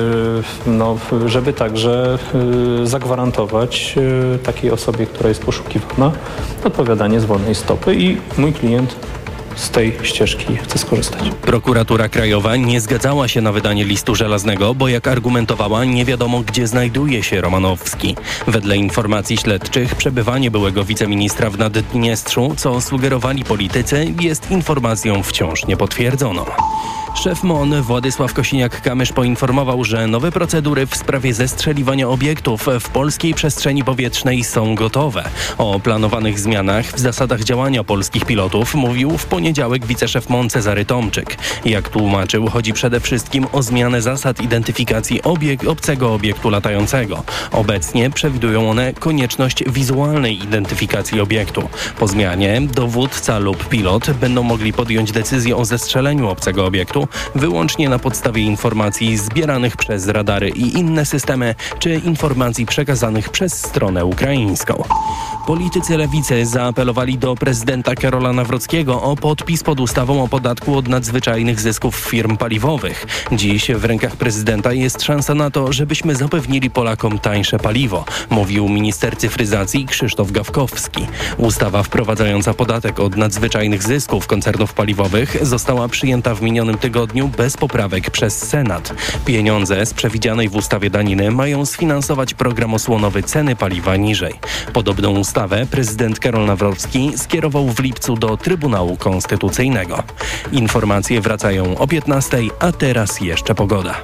żeby także zagwarantować takiej osobie, która jest poszukiwana, odpowiadanie z wolnej stopy i mój klient z tej ścieżki chce skorzystać. Prokuratura Krajowa nie zgadzała się na wydanie listu żelaznego, bo jak argumentowała, nie wiadomo, gdzie znajduje się Romanowski. Wedle informacji śledczych przebywanie byłego wiceministra w Naddniestrzu, co sugerowali politycy, jest informacją wciąż niepotwierdzoną. Szef MON Władysław Kosiniak-Kamysz poinformował, że nowe procedury w sprawie zestrzeliwania obiektów w polskiej przestrzeni powietrznej są gotowe. O planowanych zmianach w zasadach działania polskich pilotów mówił w poniedziałek wiceszef MON Cezary Tomczyk. Jak tłumaczył, chodzi przede wszystkim o zmianę zasad identyfikacji obcego obiektu latającego. Obecnie przewidują one konieczność wizualnej identyfikacji obiektu. Po zmianie dowódca lub pilot będą mogli podjąć decyzję o zestrzeleniu obcego obiektu wyłącznie na podstawie informacji zbieranych przez radary i inne systemy, czy informacji przekazanych przez stronę ukraińską. Politycy lewicy zaapelowali do prezydenta Karola Nawrockiego o podpis pod ustawą o podatku od nadzwyczajnych zysków firm paliwowych. Dziś w rękach prezydenta jest szansa na to, żebyśmy zapewnili Polakom tańsze paliwo, mówił minister cyfryzacji Krzysztof Gawkowski. Ustawa wprowadzająca podatek od nadzwyczajnych zysków koncernów paliwowych została przyjęta w minionym tygodniu bez poprawek przez Senat. Pieniądze z przewidzianej w ustawie daniny mają sfinansować program osłonowy ceny paliwa niżej. Podobną ustawę prezydent Karol Nawrocki skierował w lipcu do Trybunału Konstytucyjnego. Informacje wracają o 15:00, a teraz jeszcze pogoda.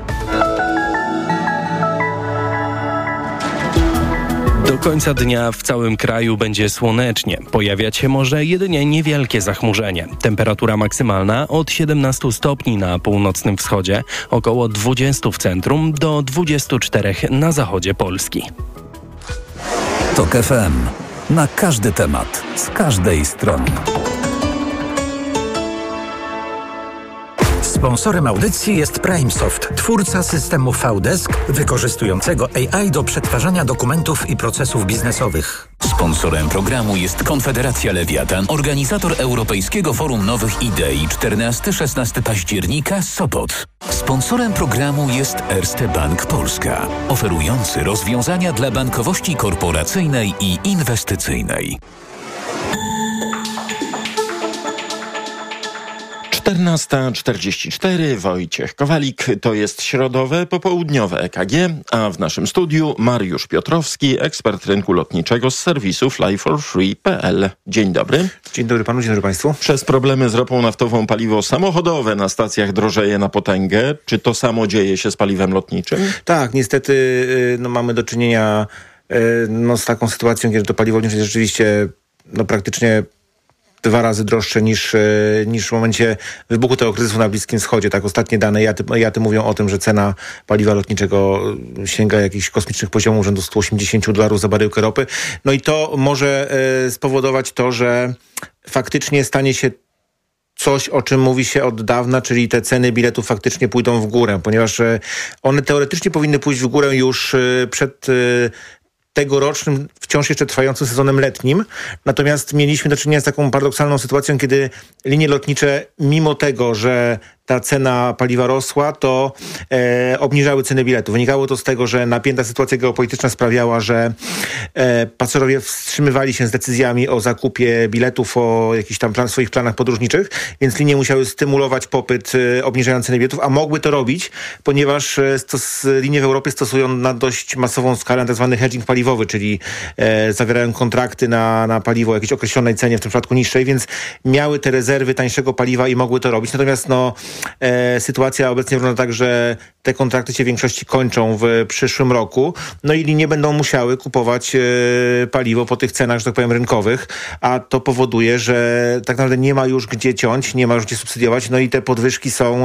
Do końca dnia w całym kraju będzie słonecznie. Pojawiać się może jedynie niewielkie zachmurzenie. Temperatura maksymalna od 17 stopni na północnym wschodzie, około 20 w centrum do 24 na zachodzie Polski. TOK FM. Na każdy temat, z każdej strony. Sponsorem audycji jest PrimeSoft, twórca systemu VDesk wykorzystującego AI do przetwarzania dokumentów i procesów biznesowych. Sponsorem programu jest Konfederacja Lewiatan, organizator Europejskiego Forum Nowych Idei 14-16 października Sopot. Sponsorem programu jest Erste Bank Polska, oferujący rozwiązania dla bankowości korporacyjnej i inwestycyjnej. 14:44, Wojciech Kowalik, to jest środowe, popołudniowe EKG, a w naszym studiu Mariusz Piotrowski, ekspert rynku lotniczego z serwisu flyforfree.pl. Dzień dobry. Dzień dobry panu, dzień dobry państwu. Przez problemy z ropą naftową paliwo samochodowe na stacjach drożeje na potęgę. Czy to samo dzieje się z paliwem lotniczym? Tak, niestety mamy do czynienia z taką sytuacją, kiedy to paliwo lotnicze jest rzeczywiście praktycznie 2 razy droższe niż w momencie wybuchu tego kryzysu na Bliskim Wschodzie. Tak, ostatnie dane IATA mówią o tym, że cena paliwa lotniczego sięga jakichś kosmicznych poziomów rzędu $180 za baryłkę ropy. No i to może spowodować to, że faktycznie stanie się coś, o czym mówi się od dawna, czyli te ceny biletów faktycznie pójdą w górę, ponieważ one teoretycznie powinny pójść w górę już przed tegorocznym, wciąż jeszcze trwającym sezonem letnim. Natomiast mieliśmy do czynienia z taką paradoksalną sytuacją, kiedy linie lotnicze, mimo tego, że ta cena paliwa rosła, to obniżały ceny biletów. Wynikało to z tego, że napięta sytuacja geopolityczna sprawiała, że pasażerowie wstrzymywali się z decyzjami o zakupie biletów, o jakichś tam swoich planach podróżniczych, więc linie musiały stymulować popyt, obniżając ceny biletów, a mogły to robić, ponieważ linie w Europie stosują na dość masową skalę tak zwany hedging paliwowy, czyli zawierają kontrakty na paliwo o jakiejś określonej cenie, w tym przypadku niższej, więc miały te rezerwy tańszego paliwa i mogły to robić. Natomiast sytuacja obecnie wygląda tak, że te kontrakty się w większości kończą w przyszłym roku, no i linie będą musiały kupować paliwo po tych cenach, że tak powiem, rynkowych, a to powoduje, że tak naprawdę nie ma już gdzie ciąć, nie ma już gdzie subsydiować, no i te podwyżki są,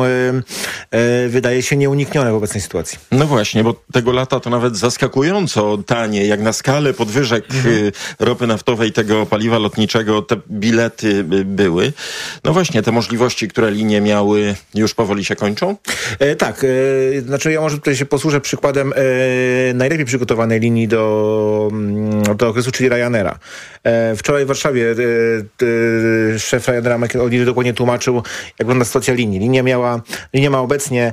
wydaje się, nieuniknione w obecnej sytuacji. No właśnie, bo tego lata to nawet zaskakująco tanie, jak na skalę podwyżek ropy naftowej, tego paliwa lotniczego, te bilety były. No właśnie, te możliwości, które linie miały, już powoli się kończą? Tak, znaczy ja może tutaj się posłużę przykładem najlepiej przygotowanej linii do okresu, czyli Ryanaira. Wczoraj w Warszawie szef Ryanaira Michael O'Leary dokładnie tłumaczył, jak wygląda sytuacja linii. Linia ma obecnie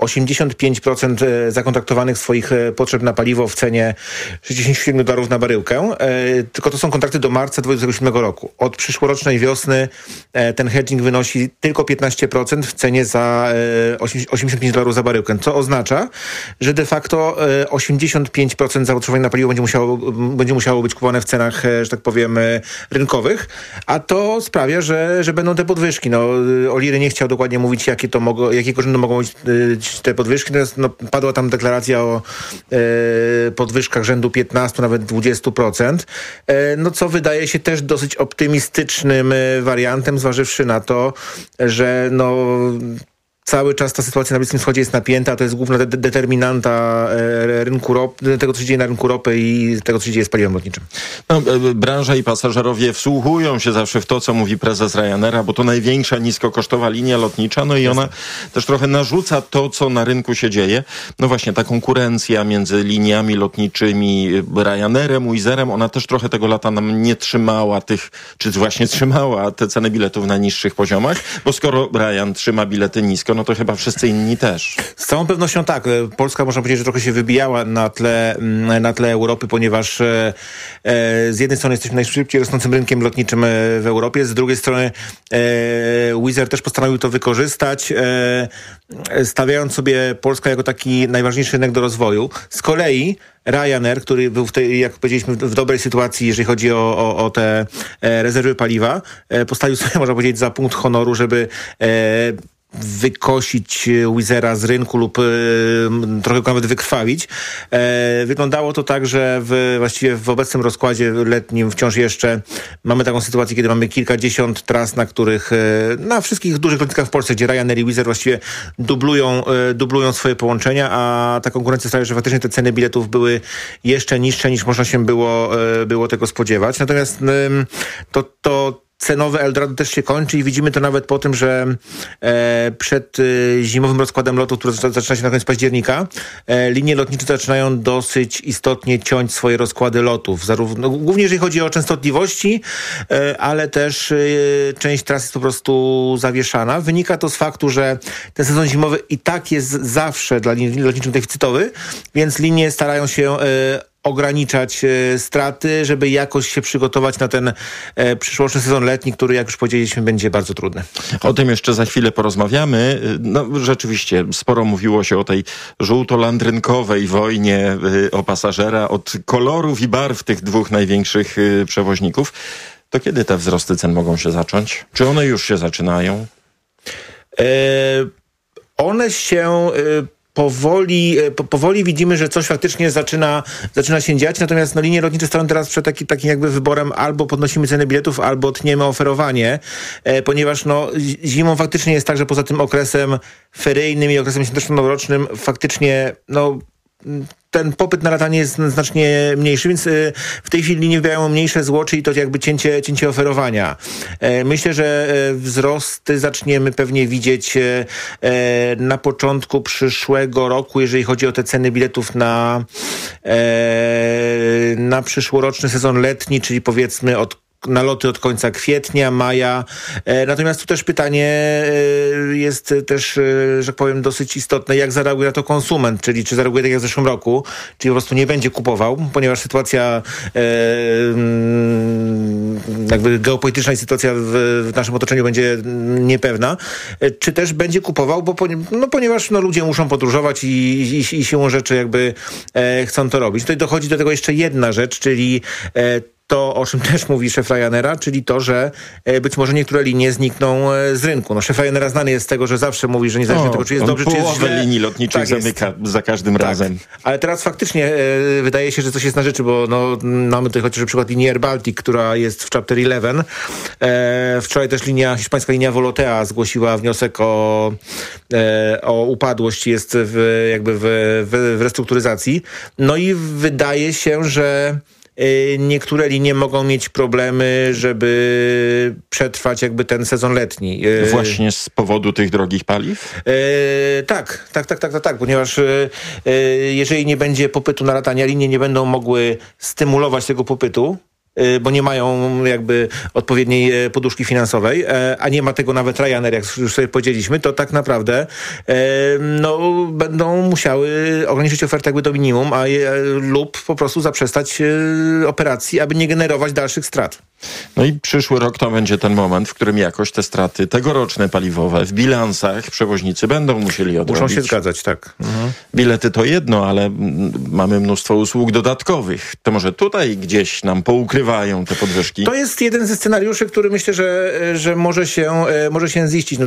85% zakontraktowanych swoich potrzeb na paliwo w cenie $67 na baryłkę. Tylko to są kontrakty do marca 2027 roku. Od przyszłorocznej wiosny ten hedging wynosi tylko 15% w cenie za $85 za baryłkę. Co oznacza, że de facto 85% zapotrzebowania na paliwo będzie musiało być kupowane w cenach, że tak powiem, rynkowych, a to sprawia, że będą te podwyżki. O'Leary nie chciał dokładnie mówić, jakiego rzędu mogą być te podwyżki, natomiast padła tam deklaracja o podwyżkach rzędu 15, nawet 20%, co wydaje się też dosyć optymistycznym wariantem, zważywszy na to, że cały czas ta sytuacja na Bliskim Wschodzie jest napięta, to jest główna determinanta rynku ropy, tego, co się dzieje na rynku ropy i tego, co się dzieje z paliwem lotniczym. Branża i pasażerowie wsłuchują się zawsze w to, co mówi prezes Ryanaira, bo to największa niskokosztowa linia lotnicza, i ona też trochę narzuca to, co na rynku się dzieje. No właśnie, ta konkurencja między liniami lotniczymi, Ryanairem, Wizzairem, ona też trochę tego lata nam nie trzymała czy właśnie trzymała te ceny biletów na niższych poziomach, bo skoro Ryan trzyma bilety nisko, no to chyba wszyscy inni też. Z całą pewnością tak. Polska, można powiedzieć, że trochę się wybijała na tle Europy, ponieważ z jednej strony jesteśmy najszybciej rosnącym rynkiem lotniczym w Europie, z drugiej strony Wizz Air też postanowił to wykorzystać, stawiając sobie Polskę jako taki najważniejszy rynek do rozwoju. Z kolei Ryanair, który był jak powiedzieliśmy, w dobrej sytuacji, jeżeli chodzi o te rezerwy paliwa, postawił sobie, można powiedzieć, za punkt honoru, żeby wykosić Wizz Aira z rynku lub trochę go nawet wykrwawić. Wyglądało to tak, że właściwie w obecnym rozkładzie letnim wciąż jeszcze mamy taką sytuację, kiedy mamy kilkadziesiąt tras, na których na wszystkich dużych lotniskach w Polsce, gdzie Ryanair i Wizz Air właściwie dublują swoje połączenia, a ta konkurencja sprawia, że faktycznie te ceny biletów były jeszcze niższe, niż można się było tego spodziewać. Natomiast cenowe Eldorado też się kończy i widzimy to nawet po tym, że przed zimowym rozkładem lotu, który zaczyna się na koniec października, linie lotnicze zaczynają dosyć istotnie ciąć swoje rozkłady lotów. Zarówno, głównie jeżeli chodzi o częstotliwości, ale też część tras jest po prostu zawieszana. Wynika to z faktu, że ten sezon zimowy i tak jest zawsze dla linii lotniczych deficytowy, więc linie starają się ograniczać straty, żeby jakoś się przygotować na ten przyszłoroczny sezon letni, który, jak już powiedzieliśmy, będzie bardzo trudny. O tym jeszcze za chwilę porozmawiamy. No rzeczywiście, sporo mówiło się o tej żółto-landrynkowej wojnie o pasażera, od kolorów i barw tych dwóch największych przewoźników. To kiedy te wzrosty cen mogą się zacząć? Czy one już się zaczynają? One się... Powoli widzimy, że coś faktycznie zaczyna się dziać, natomiast linie lotnicze stoją teraz przed takim jakby wyborem: albo podnosimy ceny biletów, albo tniemy oferowanie, ponieważ zimą faktycznie jest tak, że poza tym okresem feryjnym i okresem świąteczno-noworocznym faktycznie ten popyt na latanie jest znacznie mniejszy, więc w tej chwili linie wybierają mniejsze zło, czyli to jakby cięcie oferowania. Myślę, że wzrosty zaczniemy pewnie widzieć na początku przyszłego roku, jeżeli chodzi o te ceny biletów na przyszłoroczny sezon letni, czyli powiedzmy na loty od końca kwietnia, maja. Natomiast tu też pytanie jest też, że tak powiem, dosyć istotne, jak zareaguje na to konsument, czyli czy zareaguje tak jak w zeszłym roku, czyli po prostu nie będzie kupował, ponieważ sytuacja jakby geopolityczna i sytuacja w naszym otoczeniu będzie niepewna, czy też będzie kupował, ponieważ ludzie muszą podróżować i siłą rzeczy jakby chcą to robić. Tutaj dochodzi do tego jeszcze jedna rzecz, czyli to, o czym też mówi szef Ryanaira, czyli to, że być może niektóre linie znikną z rynku. Szef Ryanaira znany jest z tego, że zawsze mówi, że niezależnie od tego, czy jest dobrze, czy jest źle. Połowę linii lotniczych zamyka za każdym razem. Ale teraz faktycznie wydaje się, że coś jest na rzeczy, bo mamy tutaj chociażby przykład linii Air Baltic, która jest w Chapter 11. Wczoraj też hiszpańska linia Volotea zgłosiła wniosek o upadłość, jest w restrukturyzacji. I wydaje się, że niektóre linie mogą mieć problemy, żeby przetrwać jakby ten sezon letni. Właśnie z powodu tych drogich paliw? Tak, ponieważ jeżeli nie będzie popytu na latania, linie nie będą mogły stymulować tego popytu, bo nie mają jakby odpowiedniej poduszki finansowej, a nie ma tego nawet Ryanair, jak już sobie powiedzieliśmy, to tak naprawdę będą musiały ograniczyć ofertę jakby do minimum, lub po prostu zaprzestać operacji, aby nie generować dalszych strat. I przyszły rok to będzie ten moment, w którym jakoś te straty tegoroczne paliwowe w bilansach przewoźnicy będą musieli odrobić. Muszą się zgadzać, tak. Mhm. Bilety to jedno, ale mamy mnóstwo usług dodatkowych. To może tutaj gdzieś nam poukrywają te podwyżki? To jest jeden ze scenariuszy, który myślę, że może się ziścić.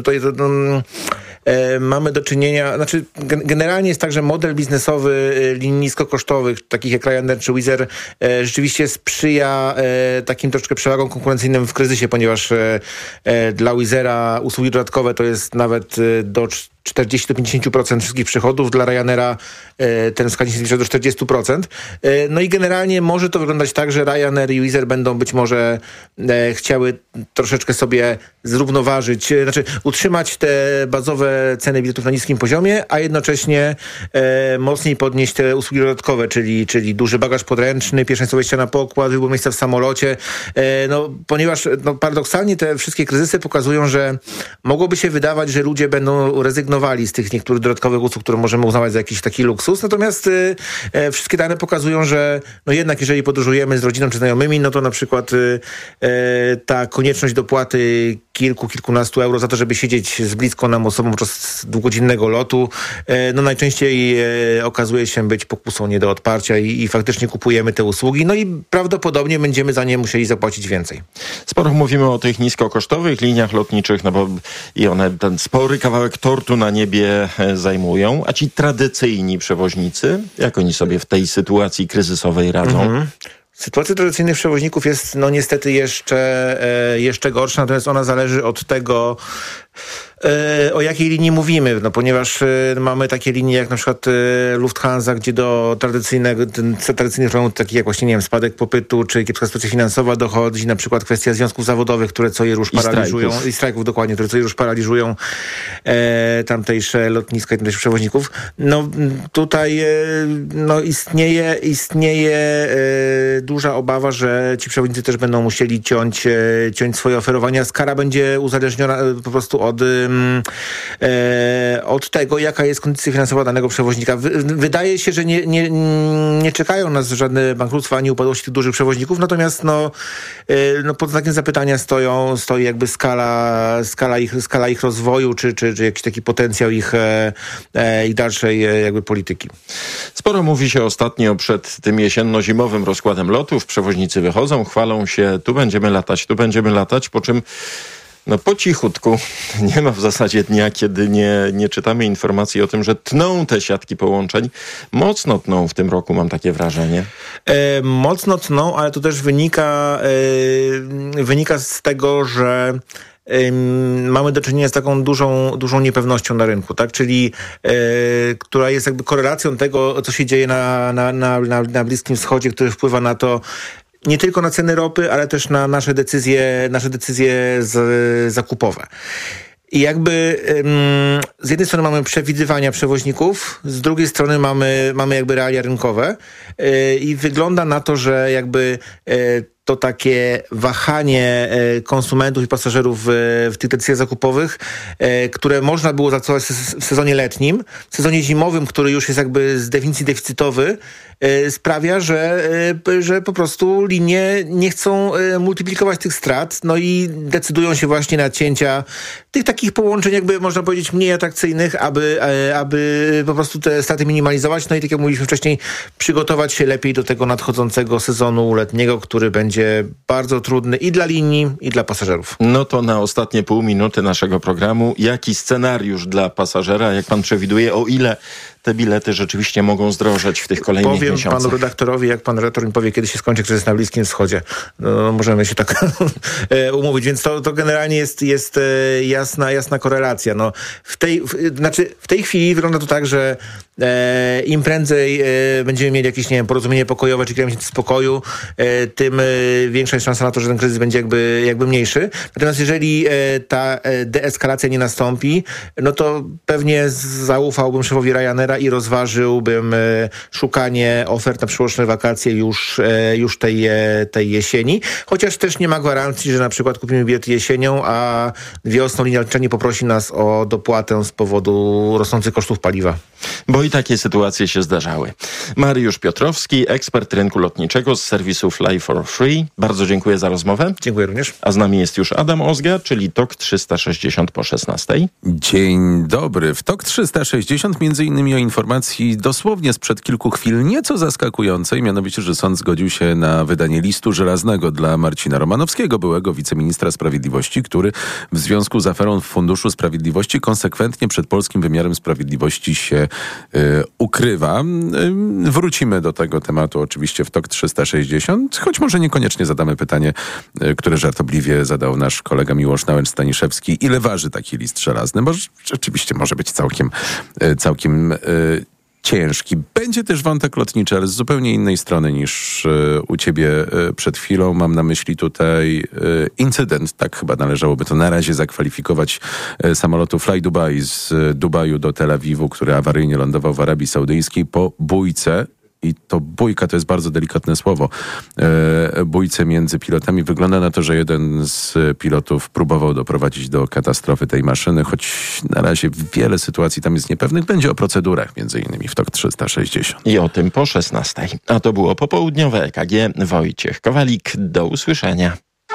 Mamy do czynienia, generalnie jest tak, że model biznesowy linii niskokosztowych, takich jak Ryanair czy Wizz Air, rzeczywiście sprzyja takim troszkę przewagom konkurencyjnym w kryzysie, ponieważ dla Wizz Aira usługi dodatkowe to jest nawet do 40-50% wszystkich przychodów. Dla Ryanaira ten wskaźnik się zbliża do 40%. I generalnie może to wyglądać tak, że Ryanair i Wizz Air będą być może chciały troszeczkę sobie zrównoważyć, utrzymać te bazowe ceny biletów na niskim poziomie, a jednocześnie mocniej podnieść te usługi dodatkowe, czyli duży bagaż podręczny, pierwszeństwo wejścia na pokład, wybór miejsca w samolocie. Ponieważ paradoksalnie te wszystkie kryzysy pokazują, że mogłoby się wydawać, że ludzie będą rezygnowali z tych niektórych dodatkowych usług, które możemy uznawać za jakiś taki luksus. Natomiast wszystkie dane pokazują, że jednak jeżeli podróżujemy z rodziną czy znajomymi, to na przykład ta konieczność dopłaty kilkunastu euro za to, żeby siedzieć z bliską nam osobą podczas długodziennego lotu, najczęściej okazuje się być pokusą nie do odparcia i faktycznie kupujemy te usługi. I prawdopodobnie będziemy za nie musieli zapłacić więcej. Sporo mówimy o tych niskokosztowych liniach lotniczych, bo i one ten spory kawałek tortu na niebie zajmują. A ci tradycyjni przewoźnicy, jak oni sobie w tej sytuacji kryzysowej radzą? Sytuacja tradycyjnych przewoźników jest niestety jeszcze gorsza, natomiast ona zależy od tego, o jakiej linii mówimy, no ponieważ mamy takie linie jak na przykład Lufthansa, gdzie do tradycyjnych problemów takich jak właśnie, nie wiem, spadek popytu, czy kiepska sytuacja finansowa dochodzi na przykład kwestia związków zawodowych, które co je róż paraliżują i strajków dokładnie, które co je róż paraliżują tamtejsze lotniska i tamtejszych przewoźników. No tutaj no, istnieje duża obawa, że ci przewoźnicy też będą musieli ciąć swoje oferowania. Skala będzie uzależniona po prostu od tego, jaka jest kondycja finansowa danego przewoźnika. Wydaje się, że nie czekają nas żadne bankructwa ani upadłości tych dużych przewoźników, natomiast no pod znakiem zapytania stoi jakby skala ich rozwoju, czy jakiś taki potencjał ich dalszej jakby polityki. Sporo mówi się ostatnio przed tym jesienno-zimowym rozkładem lotów. Przewoźnicy wychodzą, chwalą się, tu będziemy latać, po czym no po cichutku, nie ma w zasadzie dnia, kiedy nie czytamy informacji o tym, że tną te siatki połączeń. Mocno tną w tym roku, mam takie wrażenie. Mocno tną, ale to też wynika z tego, że mamy do czynienia z taką dużą niepewnością na rynku, tak? Czyli która jest jakby korelacją tego, co się dzieje na Bliskim Wschodzie, który wpływa na to, nie tylko na ceny ropy, ale też na nasze decyzje zakupowe. I jakby z jednej strony mamy przewidywania przewoźników, z drugiej strony mamy jakby realia rynkowe i wygląda na to, że jakby to takie wahanie konsumentów i pasażerów w tych decyzjach zakupowych, które można było zastosować w sezonie letnim, w sezonie zimowym, który już jest jakby z definicji deficytowy, sprawia, że po prostu linie nie chcą multiplikować tych strat, no i decydują się właśnie na cięcia tych takich połączeń, jakby można powiedzieć, mniej atrakcyjnych, aby po prostu te straty minimalizować. No i tak jak mówiliśmy wcześniej, przygotować się lepiej do tego nadchodzącego sezonu letniego, który będzie bardzo trudny i dla linii, i dla pasażerów. No to na ostatnie pół minuty naszego programu. Jaki scenariusz dla pasażera, jak pan przewiduje, o ile te bilety rzeczywiście mogą zdrożeć w tych kolejnych miesiącach? Powiem panu redaktorowi, jak pan redaktor mi powie, kiedy się skończy kryzys na Bliskim Wschodzie. No, możemy się tak umówić, więc to generalnie jest jasna korelacja. No, w tej chwili wygląda to tak, że im prędzej będziemy mieli jakieś, nie wiem, porozumienie pokojowe, czy kilka miesięcy spokoju, tym większa jest szansa na to, że ten kryzys będzie jakby mniejszy. Natomiast jeżeli ta deeskalacja nie nastąpi, no to pewnie zaufałbym szefowi Ryanaira i rozważyłbym szukanie ofert na przyszłoroczne wakacje już tej jesieni. Chociaż też nie ma gwarancji, że na przykład kupimy bilety jesienią, a wiosną linia lotnicza nie poprosi nas o dopłatę z powodu rosnących kosztów paliwa. Bo i takie sytuacje się zdarzały. Mariusz Piotrowski, ekspert rynku lotniczego z serwisu Fly for Free. Bardzo dziękuję za rozmowę. Dziękuję również. A z nami jest już Adam Ozga, czyli TOK 360 po 16. Dzień dobry. W TOK 360 między innymi o informacji dosłownie sprzed kilku chwil nieco zaskakującej, mianowicie, że sąd zgodził się na wydanie listu żelaznego dla Marcina Romanowskiego, byłego wiceministra sprawiedliwości, który w związku z aferą w Funduszu Sprawiedliwości konsekwentnie przed polskim wymiarem sprawiedliwości się ukrywa. Wrócimy do tego tematu oczywiście w TOK 360, choć może niekoniecznie zadamy pytanie, które żartobliwie zadał nasz kolega Miłosz Nałęcz-Staniszewski. Ile waży taki list żelazny? Bo rzeczywiście może być całkiem ciężki. Będzie też wątek lotniczy, ale z zupełnie innej strony niż u ciebie przed chwilą. Mam na myśli tutaj incydent, tak chyba należałoby to na razie zakwalifikować, samolotu Fly Dubai z Dubaju do Tel Awiwu, który awaryjnie lądował w Arabii Saudyjskiej po bójce. I to bójka to jest bardzo delikatne słowo. Bójce między pilotami. Wygląda na to, że jeden z pilotów próbował doprowadzić do katastrofy tej maszyny, choć na razie wiele sytuacji tam jest niepewnych. Będzie o procedurach między innymi w TOK 360. I o tym po 16. A to było popołudniowe EKG. Wojciech Kowalik. Do usłyszenia.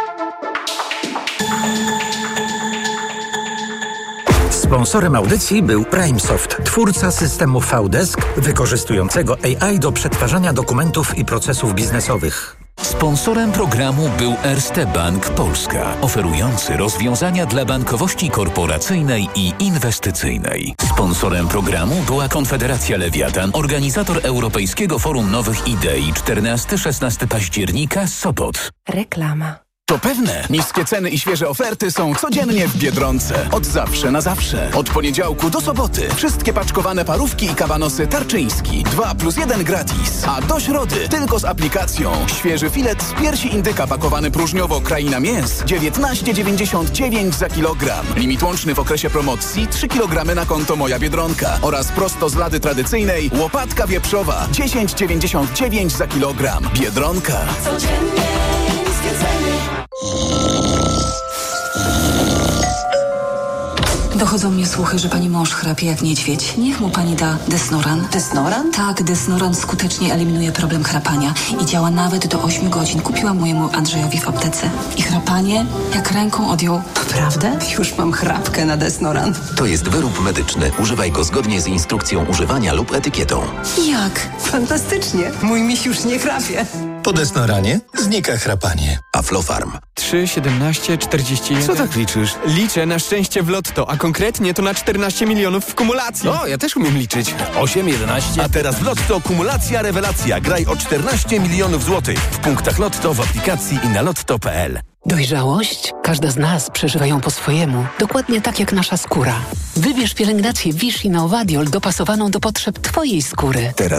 Sponsorem audycji był PrimeSoft, twórca systemu VDesk wykorzystującego AI do przetwarzania dokumentów i procesów biznesowych. Sponsorem programu był Erste Bank Polska, oferujący rozwiązania dla bankowości korporacyjnej i inwestycyjnej. Sponsorem programu była Konfederacja Lewiatan, organizator Europejskiego Forum Nowych Idei 14-16 października, Sopot. Reklama. To pewne. Niskie ceny i świeże oferty są codziennie w Biedronce. Od zawsze na zawsze. Od poniedziałku do soboty. Wszystkie paczkowane parówki i kabanosy Tarczyński. 2+1 gratis. A do środy tylko z aplikacją. Świeży filet z piersi indyka pakowany próżniowo Kraina Mięs. 19,99 za kilogram. Limit łączny w okresie promocji 3 kg na konto Moja Biedronka. Oraz prosto z lady tradycyjnej łopatka wieprzowa. 10,99 za kilogram. Biedronka. Codziennie niskie ceny. Dochodzą mnie słuchy, że pani mąż chrapie jak niedźwiedź. Niech mu pani da Desnoran. Desnoran? Tak, Desnoran skutecznie eliminuje problem chrapania i działa nawet do 8 godzin. Kupiłam mojemu Andrzejowi w aptece. I chrapanie jak ręką odjął. Naprawdę? Już mam chrapkę na Desnoran. To jest wyrób medyczny. Używaj go zgodnie z instrukcją używania lub etykietą. Jak? Fantastycznie. Mój miś już nie chrapie. Po Desnoranie znika chrapanie. Aflofarm. 3, 17, 41... Co tak liczysz? Liczę na szczęście w lotto, a konkretnie to na 14 milionów w kumulacji. O, ja też umiem liczyć. 8, 11... A teraz w lotto kumulacja rewelacja. Graj o 14 milionów złotych. W punktach lotto, w aplikacji i na lotto.pl. Dojrzałość? Każda z nas przeżywa ją po swojemu. Dokładnie tak jak nasza skóra. Wybierz pielęgnację Vichy Novadiol dopasowaną do potrzeb Twojej skóry. Teraz